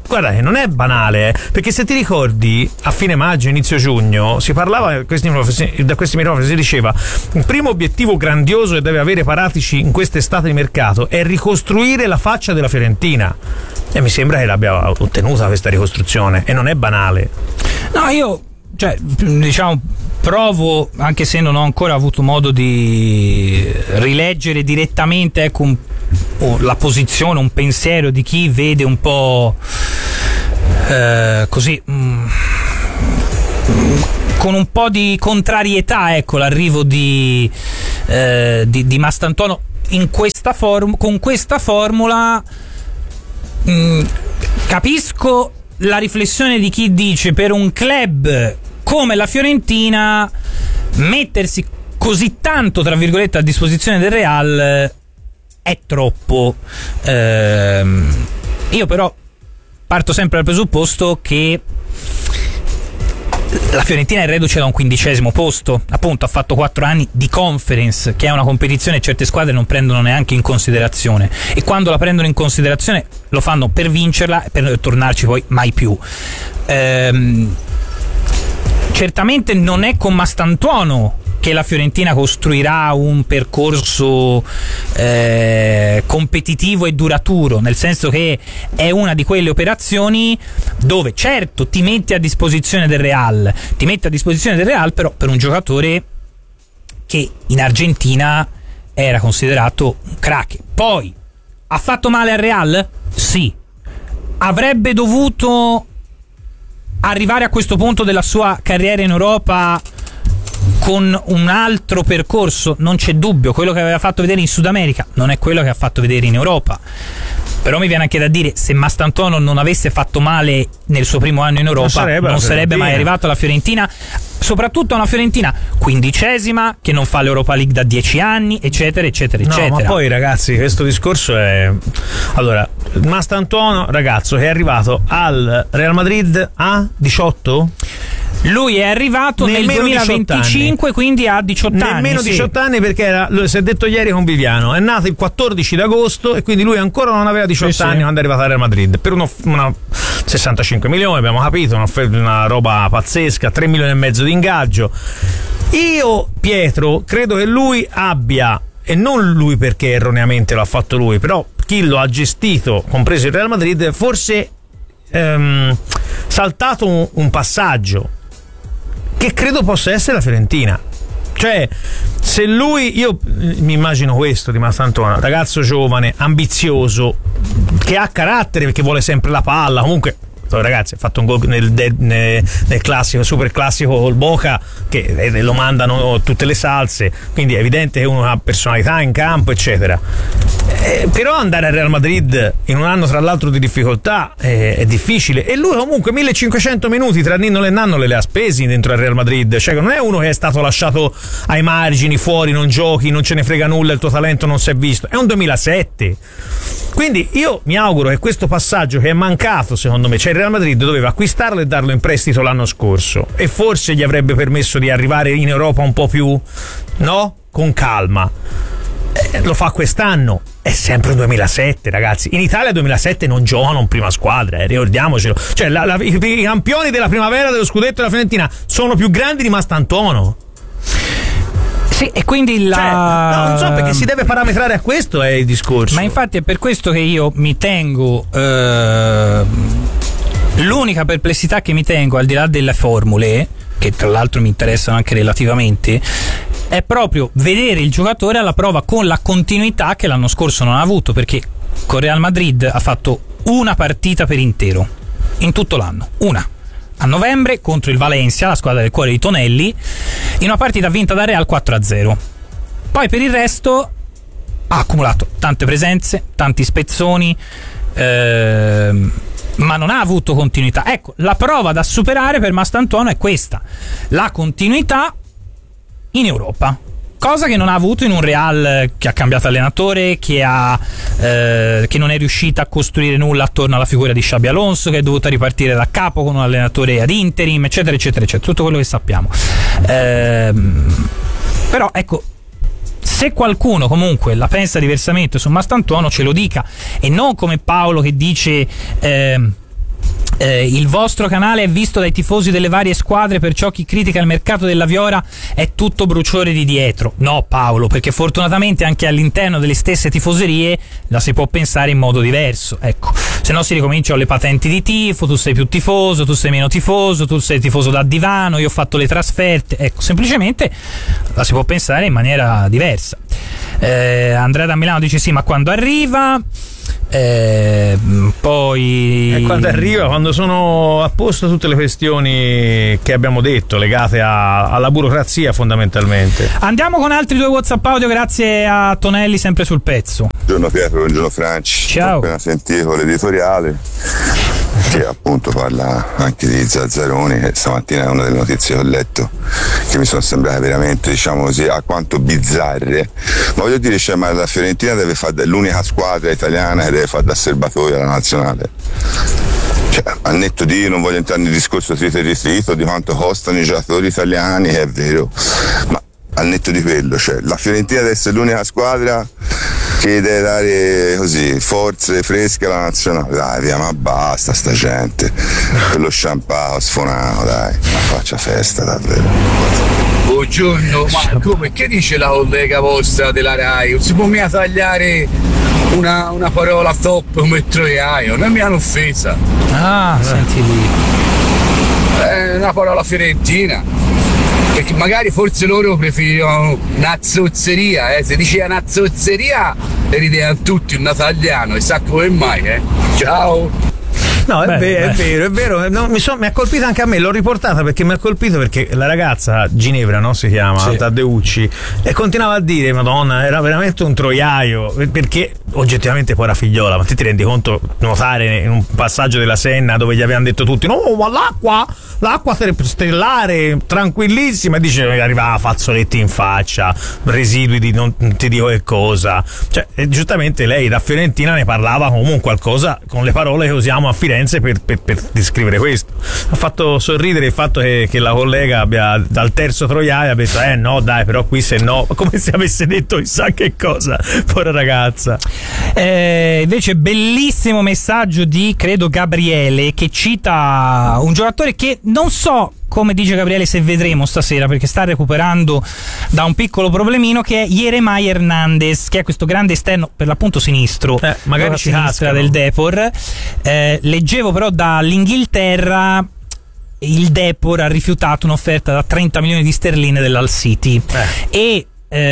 guarda che non è banale, perché se ti ricordi a fine maggio, inizio giugno si parlava da questi microfoni si diceva il primo obiettivo grandioso che deve avere Paratici in quest'estate di mercato è ricostruire la faccia della Fiorentina, e mi sembra che l'abbia ottenuta questa ricostruzione, e non è banale. No, io diciamo provo, anche se non ho ancora avuto modo di rileggere direttamente, ecco, la posizione, un pensiero di chi vede un po' così con un po' di contrarietà, ecco, l'arrivo di Mastantuono in questa con questa formula. Capisco la riflessione di chi dice: per un club come la Fiorentina mettersi così tanto, tra virgolette, a disposizione del Real è troppo. Io però parto sempre dal presupposto che la Fiorentina è reduce da un 15° posto, appunto ha fatto 4 anni di Conference, che è una competizione che certe squadre non prendono neanche in considerazione, e quando la prendono in considerazione lo fanno per vincerla e per tornarci poi mai più. Certamente non è con Mastantuono che la Fiorentina costruirà un percorso competitivo e duraturo, nel senso che è una di quelle operazioni dove certo ti metti a disposizione del Real, però per un giocatore che in Argentina era considerato un crack. Poi ha fatto male al Real? Sì. Avrebbe dovuto arrivare a questo punto della sua carriera in Europa con un altro percorso? Non c'è dubbio, quello che aveva fatto vedere in Sud America non è quello che ha fatto vedere in Europa. Però mi viene anche da dire, se Mastantuono non avesse fatto male nel suo primo anno in Europa, non sarebbe mai arrivato alla Fiorentina, soprattutto una Fiorentina 15ª che non fa l'Europa League da 10 anni, eccetera eccetera eccetera. Ma poi, ragazzi, questo discorso è, allora, Mastantuono, ragazzo che è arrivato al Real Madrid a 18? Lui è arrivato nel 2025, quindi ha 18 anni. Nemmeno 18 anni, perché si è detto ieri con Viviano, è nato il 14 d'agosto e quindi lui ancora non aveva 18 anni quando è arrivato al Real Madrid. Per una 65 milioni, abbiamo capito, una roba pazzesca, 3 milioni e mezzo di ingaggio. Io, Pietro, credo che lui abbia, e non lui perché erroneamente l'ha fatto lui, però chi lo ha gestito, compreso il Real Madrid, forse saltato un passaggio che credo possa essere la Fiorentina. Cioè, se lui, io mi immagino questo di Mastantuono, ragazzo giovane, ambizioso, che ha carattere perché vuole sempre la palla, comunque ragazzi ha fatto un gol nel classico, super classico col Boca, che lo mandano tutte le salse, quindi è evidente che uno ha personalità in campo, eccetera. Però andare al Real Madrid in un anno tra l'altro di difficoltà è difficile, e lui comunque 1500 minuti tra Ninnole e Nannole le ha spesi dentro al Real Madrid, cioè non è uno che è stato lasciato ai margini, fuori, non giochi, non ce ne frega nulla, il tuo talento non si è visto, è un 2007. Quindi io mi auguro che questo passaggio che è mancato, secondo me, cioè il Real Madrid doveva acquistarlo e darlo in prestito l'anno scorso, e forse gli avrebbe permesso di arrivare in Europa un po' più, no? Con calma. Lo fa quest'anno, è sempre un 2007, ragazzi. In Italia 2007 non giocano in prima squadra, ricordiamocelo. Cioè i campioni della primavera dello scudetto della Fiorentina sono più grandi di Mastantuono. Sì, e quindi no, non so, perché si deve parametrare a questo, è il discorso. Ma infatti è per questo che io mi tengo l'unica perplessità che mi tengo, al di là delle formule, che tra l'altro mi interessano anche relativamente, è proprio vedere il giocatore alla prova con la continuità che l'anno scorso non ha avuto, perché con Real Madrid ha fatto una partita per intero in tutto l'anno, una, a novembre contro il Valencia, la squadra del cuore di Tonelli, in una partita vinta da Real 4-0. Poi per il resto ha accumulato tante presenze, tanti spezzoni, ma non ha avuto continuità. Ecco, la prova da superare per Mastantuono è questa: la continuità in Europa, cosa che non ha avuto in un Real che ha cambiato allenatore, che non è riuscita a costruire nulla attorno alla figura di Xabi Alonso, che è dovuta ripartire da capo con un allenatore ad interim, eccetera eccetera eccetera, tutto quello che sappiamo. Però ecco, se qualcuno comunque la pensa diversamente su Mastantuono, ce lo dica, e non come Paolo che dice Il vostro canale è visto dai tifosi delle varie squadre, perciò chi critica il mercato della Viora è tutto bruciore di dietro. No, Paolo, perché fortunatamente anche all'interno delle stesse tifoserie la si può pensare in modo diverso, ecco. Se no si ricomincia con le patenti di tifo, tu sei più tifoso, tu sei meno tifoso, tu sei tifoso da divano, io ho fatto le trasferte, ecco, semplicemente la si può pensare in maniera diversa. Andrea da Milano dice sì, ma quando arriva? Poi quando arriva, quando sono a posto tutte le questioni che abbiamo detto legate alla burocrazia fondamentalmente. Andiamo con altri 2 WhatsApp audio, grazie a Tonelli, sempre sul pezzo. Buongiorno Pietro, buongiorno Franci. Ciao. Ho appena sentito l'editoriale che appunto parla anche di Zazzaroni, che stamattina è una delle notizie che ho letto che mi sono sembrate veramente, diciamo così, alquanto bizzarre. Ma voglio dire, cioè, ma la Fiorentina deve fare l'unica squadra italiana che deve fare da serbatoio alla nazionale. Cioè, al netto di, non voglio entrare nel discorso trito e ritrito di quanto costano i giocatori italiani, è vero, ma al netto di quello, cioè, la Fiorentina deve essere l'unica squadra che deve dare così forze fresche alla nazionale. Dai, via, ma basta sta gente, quello champagne sfonato, dai, ma faccia festa davvero. Buongiorno, ma come, che dice la collega vostra della Rai? Non si può mica tagliare una parola top come troiaio, non mi hanno offesa. Senti lì. È una parola fiorentina, perché magari forse loro preferivano una zozzeria, se diceva una zozzeria ridevano tutti un nataliano, e sa come mai, Ciao. No, è vero. No, mi ha colpito anche a me, l'ho riportata perché mi ha colpito, perché la ragazza Ginevra, no, si chiama, sì, Taddeucci, e continuava a dire, Madonna, era veramente un troiaio, perché oggettivamente poi era figliola, ma ti rendi conto, nuotare in un passaggio della Senna dove gli avevano detto tutti, no, ma l'acqua stellare, tranquillissima, e dice, arrivava fazzoletti in faccia, residui di non ti dico che cosa, cioè, giustamente lei da Fiorentina ne parlava come un qualcosa, con le parole che usiamo a Firenze per descrivere questo. Ha fatto sorridere il fatto che la collega abbia dal terzo troiaio ha detto no dai, però qui se no, come se avesse detto chissà che cosa, povera ragazza. Invece bellissimo messaggio di, credo, Gabriele, che cita un giocatore che non so, come dice Gabriele, se vedremo stasera, perché sta recuperando da un piccolo problemino, che è Jeremai Hernandez, che è questo grande esterno, per l'appunto sinistro, magari sinistra del Depor. Leggevo però dall'Inghilterra, il Depor ha rifiutato un'offerta da 30 milioni di sterline dell'Hull City e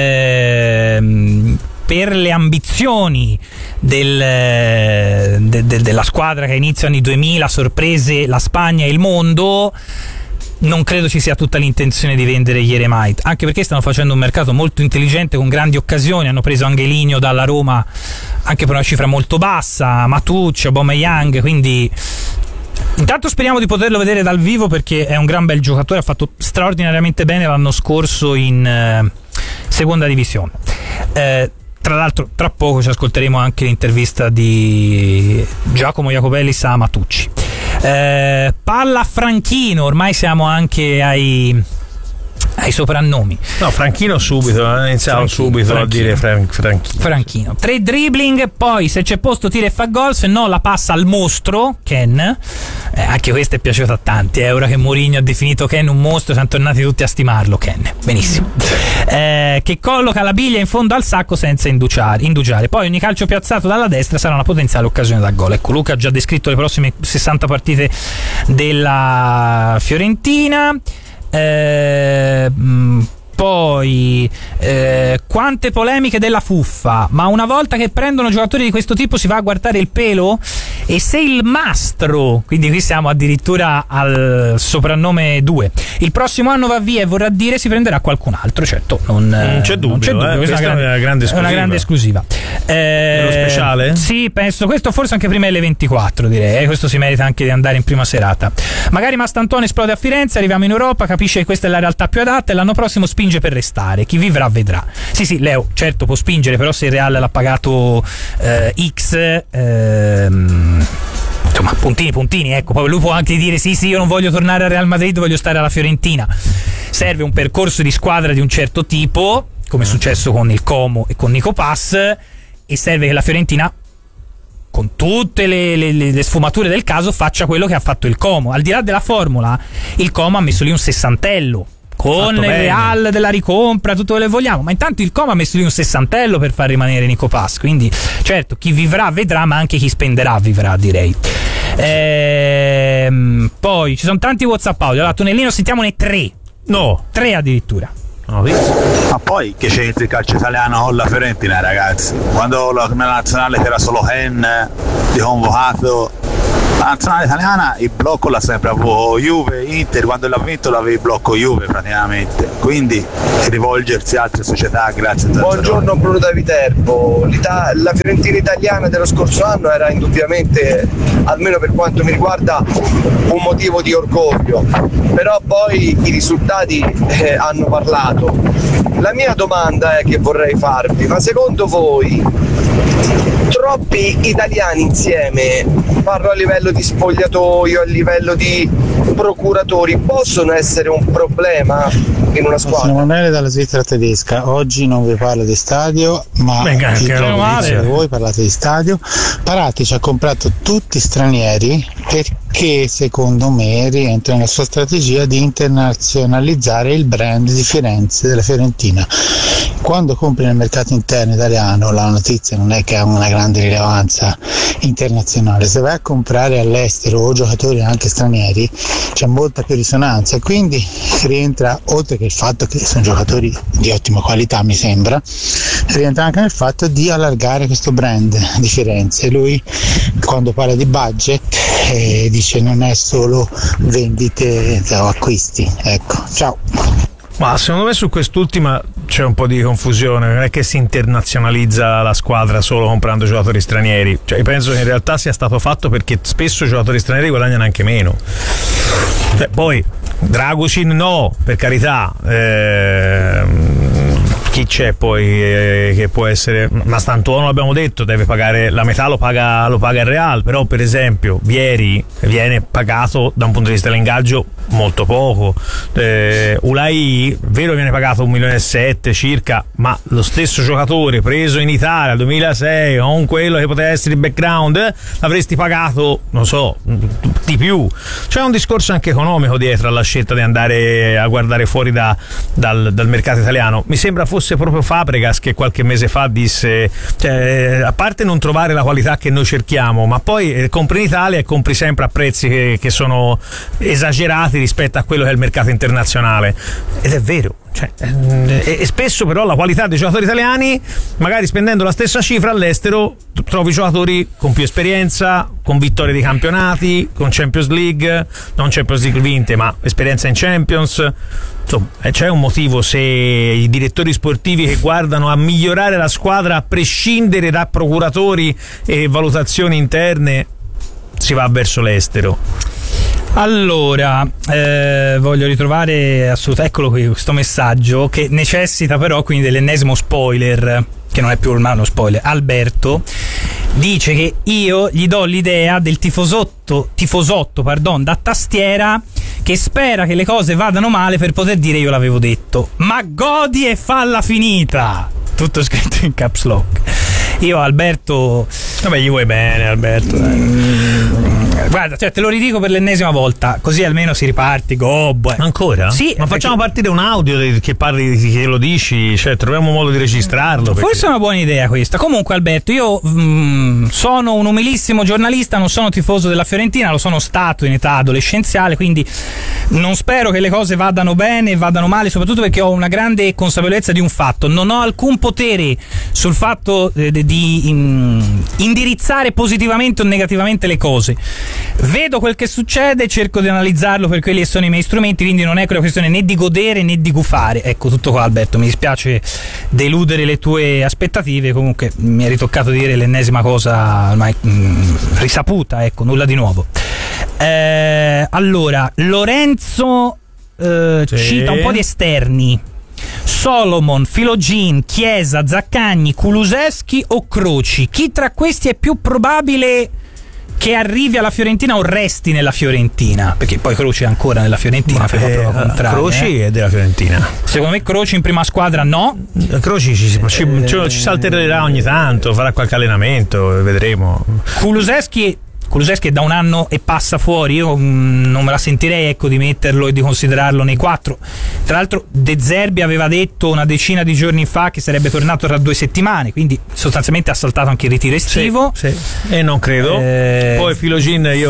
per le ambizioni della squadra che inizia anni 2000, sorprese la Spagna e il mondo, non credo ci sia tutta l'intenzione di vendere Jeremai, anche perché stanno facendo un mercato molto intelligente con grandi occasioni. Hanno preso Angelino dalla Roma anche per una cifra molto bassa, Matucci, Aubameyang, quindi intanto speriamo di poterlo vedere dal vivo, perché è un gran bel giocatore, ha fatto straordinariamente bene l'anno scorso in seconda divisione. Tra l'altro tra poco ci ascolteremo anche l'intervista di Giacomo Jacobellis a Matucci. Palla Franchino, ormai siamo anche ai soprannomi. No, Franchino subito, iniziamo subito a dire Franchino. 3 dribbling, poi se c'è posto tira e fa gol, se no la passa al mostro Ken. Anche questa è piaciuta a tanti, ora che Mourinho ha definito Ken un mostro, siamo tornati tutti a stimarlo Ken, benissimo. Che colloca la biglia in fondo al sacco senza indugiare. Poi ogni calcio piazzato dalla destra sarà una potenziale occasione da gol. Ecco, Luca ha già descritto le prossime 60 partite della Fiorentina. Poi quante polemiche della fuffa, ma una volta che prendono giocatori di questo tipo si va a guardare il pelo? E se il mastro, quindi qui siamo addirittura al soprannome 2, il prossimo anno va via e vorrà dire si prenderà qualcun altro, certo, non c'è dubbio. Questa è una grande esclusiva. Nello speciale? Sì, penso questo forse anche prima delle 24, direi, questo si merita anche di andare in prima serata. Magari Mastantone esplode a Firenze, arriviamo in Europa, capisce che questa è la realtà più adatta e l'anno prossimo spinge per restare, chi vivrà vedrà. Sì, Leo, certo può spingere, però se il Real l'ha pagato X, insomma, puntini, ecco. Poi lui può anche dire sì, io non voglio tornare al Real Madrid, voglio stare alla Fiorentina. Serve un percorso di squadra di un certo tipo, come è successo con il Como e con Nico Pass, e serve che la Fiorentina con tutte le sfumature del caso, faccia quello che ha fatto il Como. Al di là della formula, il Como ha messo lì un sessantello con il Real della ricompra, tutto quello che vogliamo, ma intanto il Como ha messo lì un sessantello per far rimanere Nico Pass, quindi certo chi vivrà vedrà, ma anche chi spenderà vivrà, direi. Poi ci sono tanti WhatsApp audio. Allora, Tonellino, sentiamone 3 addirittura. Ma poi che c'entra il calcio italiano con la Fiorentina, ragazzi? Quando la nazionale c'era solo Hen di convocato, la nazionale italiana il blocco l'ha sempre avuto Juve, Inter, quando l'ha vinto l'aveva il blocco Juve praticamente, quindi rivolgersi a altre società. Grazie. Buongiorno Bruno da Viterbo. La Fiorentina italiana dello scorso anno era indubbiamente, almeno per quanto mi riguarda, un motivo di orgoglio, però poi i risultati hanno parlato. La mia domanda è che vorrei farvi: ma secondo voi troppi italiani insieme, parlo a livello di spogliatoio, a livello di procuratori, possono essere un problema in una squadra? Sono Emanuele dalla Svizzera tedesca. Oggi non vi parlo di stadio, ma voi parlate di stadio. Parati ci ha comprato tutti stranieri perché secondo me rientra nella sua strategia di internazionalizzare il brand di Firenze, della Fiorentina. Quando compri nel mercato interno italiano la notizia non è che ha una grande rilevanza internazionale, se vai a comprare all'estero o giocatori anche stranieri c'è molta più risonanza, quindi rientra, oltre che il fatto che sono giocatori di ottima qualità, mi sembra, rientra anche nel fatto di allargare questo brand di Firenze. Lui quando parla di budget dice non è solo vendite o acquisti. Ecco, ciao. Ma secondo me su quest'ultima c'è un po' di confusione, non è che si internazionalizza la squadra solo comprando giocatori stranieri, cioè io penso che in realtà sia stato fatto perché spesso i giocatori stranieri guadagnano anche meno. Poi Dragusin no, per carità, chi c'è poi che può essere, ma Stantuono l'abbiamo detto, deve pagare la metà, lo paga il Real, però per esempio Vieri viene pagato da un punto di vista dell'ingaggio molto poco, Ulai vero viene pagato 1,7 milioni circa, ma lo stesso giocatore preso in Italia nel 2006 con quello che poteva essere il background l'avresti pagato, non so, di più. C'è un discorso anche economico dietro alla scelta di andare a guardare fuori dal mercato italiano. Mi sembra fosse proprio Fabregas che qualche mese fa disse, cioè, a parte non trovare la qualità che noi cerchiamo, ma poi compri in Italia e compri sempre a prezzi che sono esagerati rispetto a quello che è il mercato internazionale, ed è vero. Cioè, e spesso però la qualità dei giocatori italiani, magari spendendo la stessa cifra all'estero, trovi giocatori con più esperienza, con vittorie di campionati, con Champions League, non Champions League vinte, ma esperienza in Champions. Insomma, c'è un motivo se i direttori sportivi che guardano a migliorare la squadra a prescindere da procuratori e valutazioni interne si va verso l'estero. Allora, voglio ritrovare assolutamente, eccolo qui, questo messaggio che necessita però quindi dell'ennesimo spoiler, che non è più ormai uno spoiler. Alberto dice che io gli do l'idea del tifosotto da tastiera che spera che le cose vadano male per poter dire io l'avevo detto, ma godi e falla finita, tutto scritto in caps lock. Io Alberto, vabbè, gli vuoi bene Alberto, guarda, cioè te lo ridico per l'ennesima volta, così almeno si riparte gobbo. Ancora? Sì. Ma facciamo partire un audio che parli, che lo dici, cioè troviamo un modo di registrarlo, perché forse è una buona idea questa. Comunque Alberto, io sono un umilissimo giornalista, non sono tifoso della Fiorentina, lo sono stato in età adolescenziale, quindi non spero che le cose vadano bene e vadano male, soprattutto perché ho una grande consapevolezza di un fatto: non ho alcun potere sul fatto di indirizzare positivamente o negativamente le cose. Vedo quel che succede, cerco di analizzarlo per quelli che sono i miei strumenti, quindi non è quella questione né di godere né di gufare. Ecco, tutto qua Alberto, mi dispiace deludere le tue aspettative, comunque mi è ritoccato dire l'ennesima cosa ormai risaputa, ecco, nulla di nuovo. Allora, Lorenzo cita un po' di esterni: Solomon, Filogin, Chiesa, Zaccagni, Kulusevski o Croci. Chi tra questi è più probabile che arrivi alla Fiorentina o resti nella Fiorentina, perché poi Croce è ancora nella Fiorentina, Croci è della Fiorentina. Secondo me Croci in prima squadra no. Croci ci salterà ogni tanto, farà qualche allenamento, vedremo. Kulusevski è da un anno e passa fuori, io non me la sentirei, ecco, di metterlo e di considerarlo nei 4. Tra l'altro De Zerbi aveva detto una decina di giorni fa che sarebbe tornato tra 2 settimane, quindi sostanzialmente ha saltato anche il ritiro estivo. Sì. E non credo. Poi Filogin è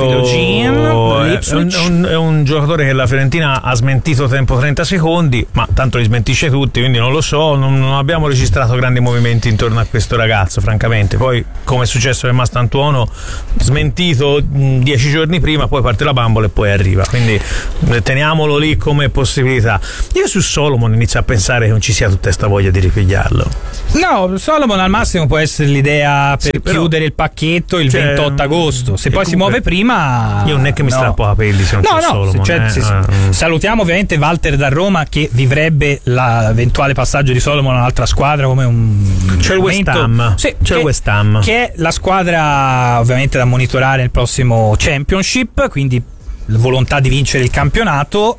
un giocatore che la Fiorentina ha smentito tempo 30 secondi, ma tanto li smentisce tutti, quindi non lo so, non abbiamo registrato grandi movimenti intorno a questo ragazzo, francamente. Poi, come è successo per Mastantuono, smentito 10 giorni prima, poi parte la bambola e poi arriva, quindi teniamolo lì come possibilità. Io su Solomon inizio a pensare che non ci sia tutta questa voglia di ripigliarlo. No, Solomon al massimo può essere l'idea per chiudere il pacchetto il 28 agosto, se poi si muove prima io non è che mi strappo a capelli se non c'è Solomon. Salutiamo ovviamente Walter da Roma, che vivrebbe l'eventuale passaggio di Solomon a un'altra squadra come un c'è il West Ham, c'è il West Ham, che è la squadra ovviamente da monitorare nel prossimo Championship, quindi volontà di vincere il campionato.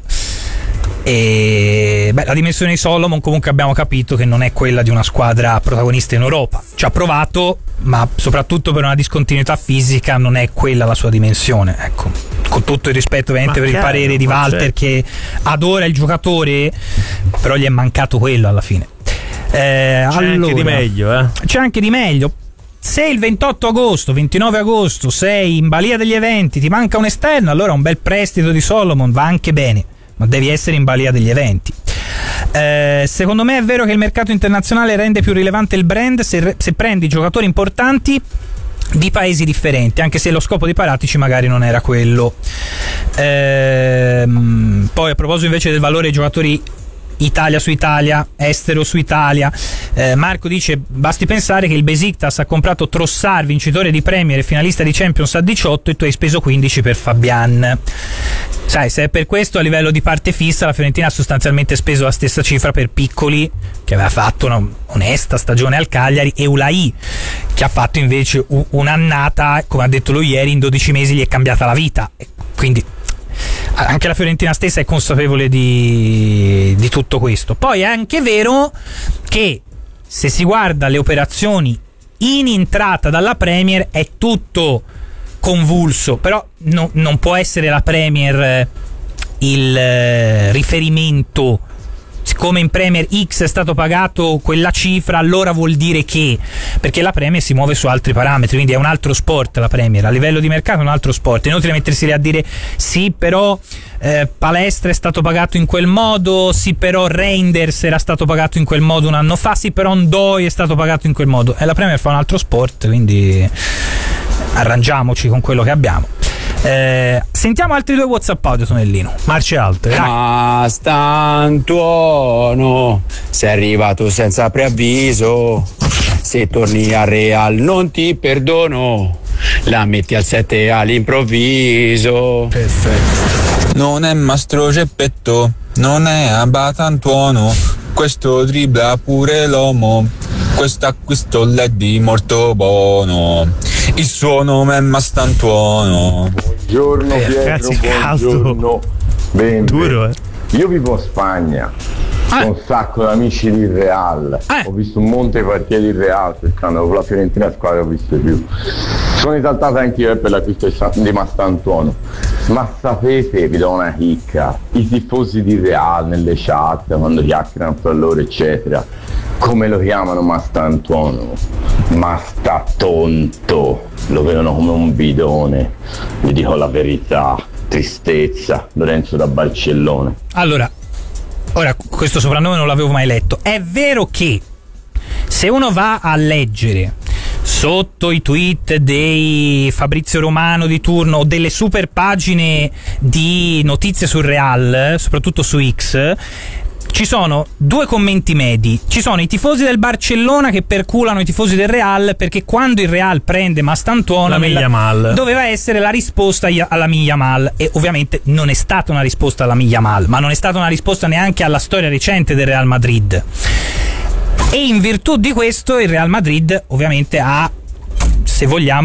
E la dimensione di Solomon comunque abbiamo capito che non è quella di una squadra protagonista in Europa. Ci ha provato, ma soprattutto per una discontinuità fisica non è quella la sua dimensione, ecco. Con tutto il rispetto ovviamente per il parere di Walter, che adora il giocatore, però gli è mancato quello alla fine. C'è anche di meglio, C'è anche di meglio. Se il 28 agosto, 29 agosto sei in balia degli eventi, ti manca un esterno, allora un bel prestito di Solomon va anche bene, ma devi essere in balia degli eventi. Secondo me è vero che il mercato internazionale rende più rilevante il brand se prendi giocatori importanti di paesi differenti, anche se lo scopo di Paratici magari non era quello. Poi a proposito invece del valore dei giocatori Italia su Italia, estero su Italia, Marco dice basti pensare che il Besiktas ha comprato Trossard, vincitore di Premier e finalista di Champions a 18, e tu hai speso 15 per Fabian. Sai, se è per questo, a livello di parte fissa la Fiorentina ha sostanzialmente speso la stessa cifra per Piccoli, che aveva fatto una onesta stagione al Cagliari, e Ulai, che ha fatto invece un'annata, come ha detto lui ieri, in 12 mesi gli è cambiata la vita, quindi anche la Fiorentina stessa è consapevole di tutto questo. Poi è anche vero che se si guarda le operazioni in entrata dalla Premier è tutto convulso, però non può essere la Premier il riferimento. Siccome in Premier X è stato pagato quella cifra, allora vuol dire che, perché la Premier si muove su altri parametri, quindi è un altro sport la Premier, a livello di mercato è un altro sport. È inutile mettersi lì a dire sì però Palestra è stato pagato in quel modo, sì però Reinders era stato pagato in quel modo un anno fa, sì però Ndoi è stato pagato in quel modo. E la Premier fa un altro sport, quindi arrangiamoci con quello che abbiamo. Sentiamo altri 2 WhatsApp audio, Tonellino. Marce alte. Mastantuono, sei arrivato senza preavviso, se torni al Real non ti perdono, la metti al 7 all'improvviso. Perfetto. Non è Mastro Geppetto, non è Abatantuono, questo dribbla pure l'uomo, questo acquisto l'è di molto buono, il suo nome è Mastantuono. Buongiorno Pietro, buongiorno. Bene. Duro, Io vivo in Spagna, ho un sacco di amici di Real, ho visto un monte di partite di Real quest'anno, con la Fiorentina squadra ho visto più. Sono esaltato anche io per l'acquisto di Mastantuono, ma sapete, vi do una chicca, i tifosi di Real nelle chat quando chiacchierano fra loro eccetera, come lo chiamano Mastantuono? Mastatonto, lo vedono come un bidone, vi dico la verità, tristezza. Lorenzo da Barcellona. Allora, ora questo soprannome non l'avevo mai letto. È vero che se uno va a leggere sotto i tweet dei Fabrizio Romano di turno o delle super pagine di notizie sul Real, soprattutto su X, ci sono 2 commenti medi. Ci sono i tifosi del Barcellona che perculano i tifosi del Real, perché quando il Real prende Mastantuono doveva essere la risposta alla Yamal, e ovviamente non è stata una risposta alla Yamal, ma non è stata una risposta neanche alla storia recente del Real Madrid. E in virtù di questo il Real Madrid ovviamente ha, se vogliamo,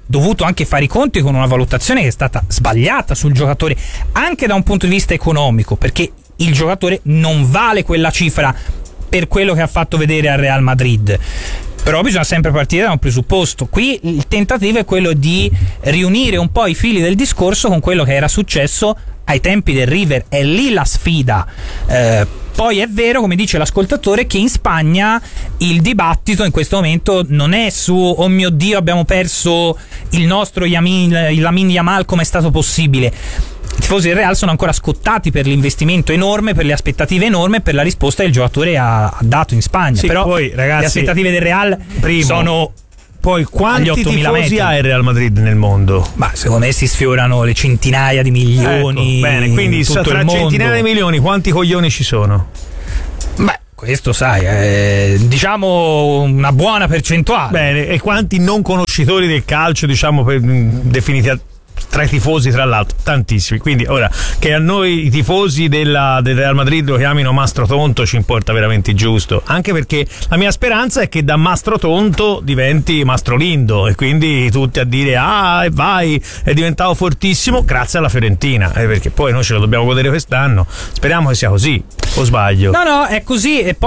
dovuto anche fare i conti con una valutazione che è stata sbagliata sul giocatore, anche da un punto di vista economico, perché il giocatore non vale quella cifra per quello che ha fatto vedere al Real Madrid. Però bisogna sempre partire da un presupposto. Qui il tentativo è quello di riunire un po' i fili del discorso con quello che era successo ai tempi del River. È lì la sfida. Poi è vero, come dice l'ascoltatore, che in Spagna il dibattito in questo momento non è su oh mio Dio abbiamo perso il nostro Lamine Yamal, come è stato possibile. I tifosi del Real sono ancora scottati per l'investimento enorme, per le aspettative enorme, per la risposta che il giocatore ha dato in Spagna. Sì, però poi, ragazzi, le aspettative del Real sono... Poi quanti tifosi ha il Real Madrid nel mondo? Ma secondo me si sfiorano le centinaia di milioni. Ecco, bene, quindi tra centinaia di milioni quanti coglioni ci sono? Beh, questo sai, diciamo una buona percentuale. Bene, e quanti non conoscitori del calcio, diciamo, definiti tra i tifosi, tra l'altro tantissimi. Quindi ora che a noi i tifosi del Real Madrid lo chiamino Mastro Tonto ci importa veramente giusto, anche perché la mia speranza è che da Mastro Tonto diventi Mastro Lindo, e quindi tutti a dire vai, è diventato fortissimo grazie alla Fiorentina, perché poi noi ce lo dobbiamo godere quest'anno. Speriamo che sia così, o sbaglio? No, è così. E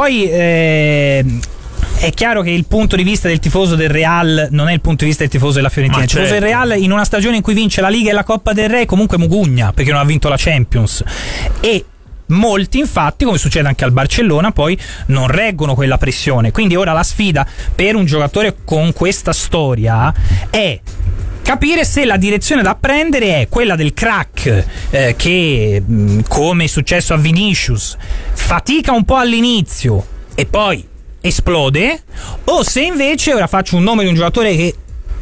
poi è chiaro che il punto di vista del tifoso del Real non è il punto di vista del tifoso della Fiorentina. Il tifoso del Real, in una stagione in cui vince la Liga e la Coppa del Re, comunque mugugna perché non ha vinto la Champions, e molti infatti, come succede anche al Barcellona, poi non reggono quella pressione. Quindi ora la sfida per un giocatore con questa storia è capire se la direzione da prendere è quella del crack che, come è successo a Vinicius, fatica un po' all'inizio e poi esplode, o se invece, ora faccio un nome di un giocatore che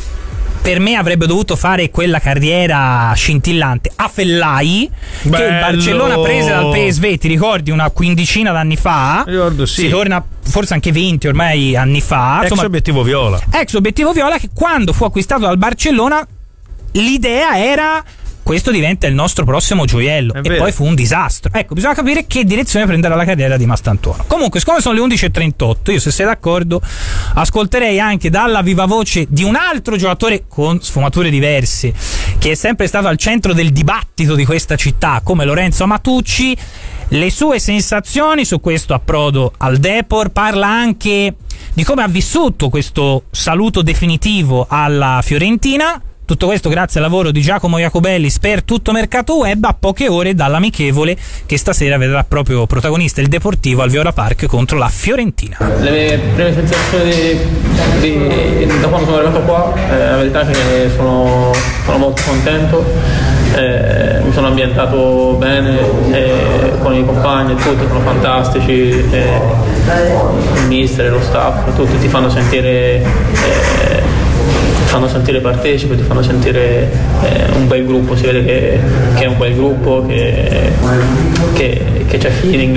per me avrebbe dovuto fare quella carriera scintillante, Afellai, che il Barcellona prese dal PSV, ti ricordi, una quindicina d'anni fa? Ricordo, sì. Si torna forse anche 20 ormai anni fa. Ex obiettivo viola, che quando fu acquistato dal Barcellona l'idea era: questo diventa il nostro prossimo gioiello, e poi fu un disastro. Ecco, bisogna capire che direzione prenderà la carriera di Mastantuono. Comunque, siccome sono le 11.38, io, se sei d'accordo, ascolterei anche dalla viva voce di un altro giocatore con sfumature diverse, che è sempre stato al centro del dibattito di questa città, come Lorenzo Amatucci, le sue sensazioni su questo approdo al Depor. Parla anche di come ha vissuto questo saluto definitivo alla Fiorentina. Tutto questo grazie al lavoro di Giacomo Iacobelli per Tutto Mercato Web, a poche ore dall'amichevole che stasera vedrà proprio protagonista il Deportivo al Viola Park contro la Fiorentina. Le mie prime sensazioni da quando sono arrivato qua, la verità è che sono molto contento, mi sono ambientato bene con i compagni, tutti sono fantastici, il mister, lo staff, tutti ti fanno sentire partecipi, ti fanno sentire un bel gruppo, si vede che è un bel gruppo, che c'è feeling,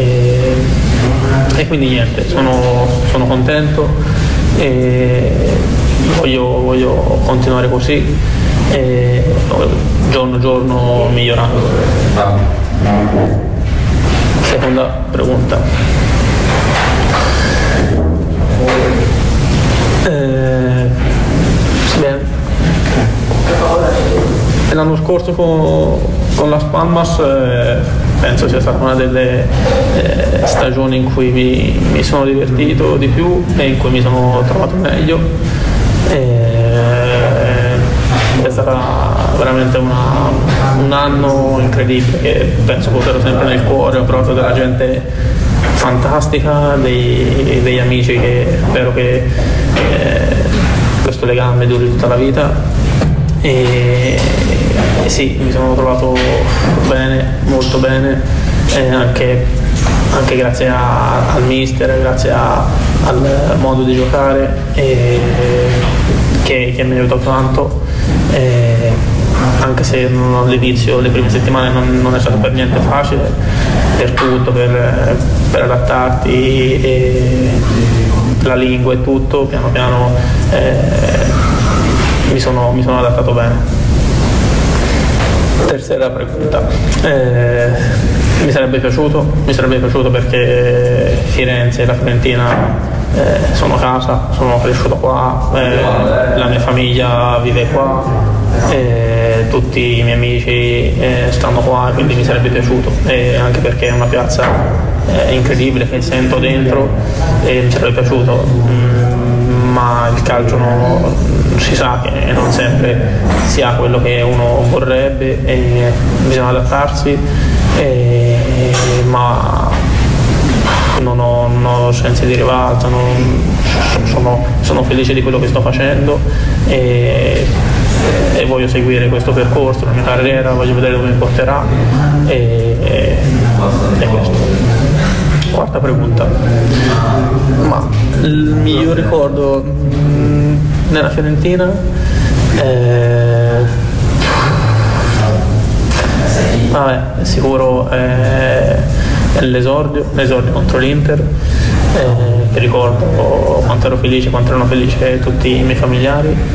e quindi niente, sono contento e voglio continuare così, giorno a giorno migliorando. Seconda pregunta. Bene. L'anno scorso con Las Palmas penso sia stata una delle stagioni in cui mi sono divertito di più e in cui mi sono trovato meglio. È stata veramente un anno incredibile che penso porterò sempre nel cuore. Ho trovato della gente fantastica, degli amici che spero che questo legame duri tutta la vita, e sì, mi sono trovato bene, molto bene, anche grazie al mister, grazie al modo di giocare, che mi ha aiutato tanto, anche se all'inizio, le prime settimane non è stato per niente facile, per tutto, per adattarti, la lingua e tutto. Piano piano mi sono adattato bene. Terza pregunta. Mi sarebbe piaciuto perché Firenze e la Fiorentina sono a casa, sono cresciuto qua, la mia famiglia vive qua, tutti i miei amici stanno qua, quindi mi sarebbe piaciuto, anche perché è una piazza incredibile che sento dentro e mi sarebbe piaciuto, ma il calcio si sa che non sempre si ha quello che uno vorrebbe e bisogna adattarsi, ma non ho sensi di rivalsa, sono felice di quello che sto facendo e voglio seguire questo percorso, la mia carriera, voglio vedere dove mi porterà e questo. Quarta pregunta, ma il miglior ricordo nella Fiorentina sicuro è l'esordio contro l'Inter, che ricordo quanto ero felice, quanto erano felici tutti i miei familiari,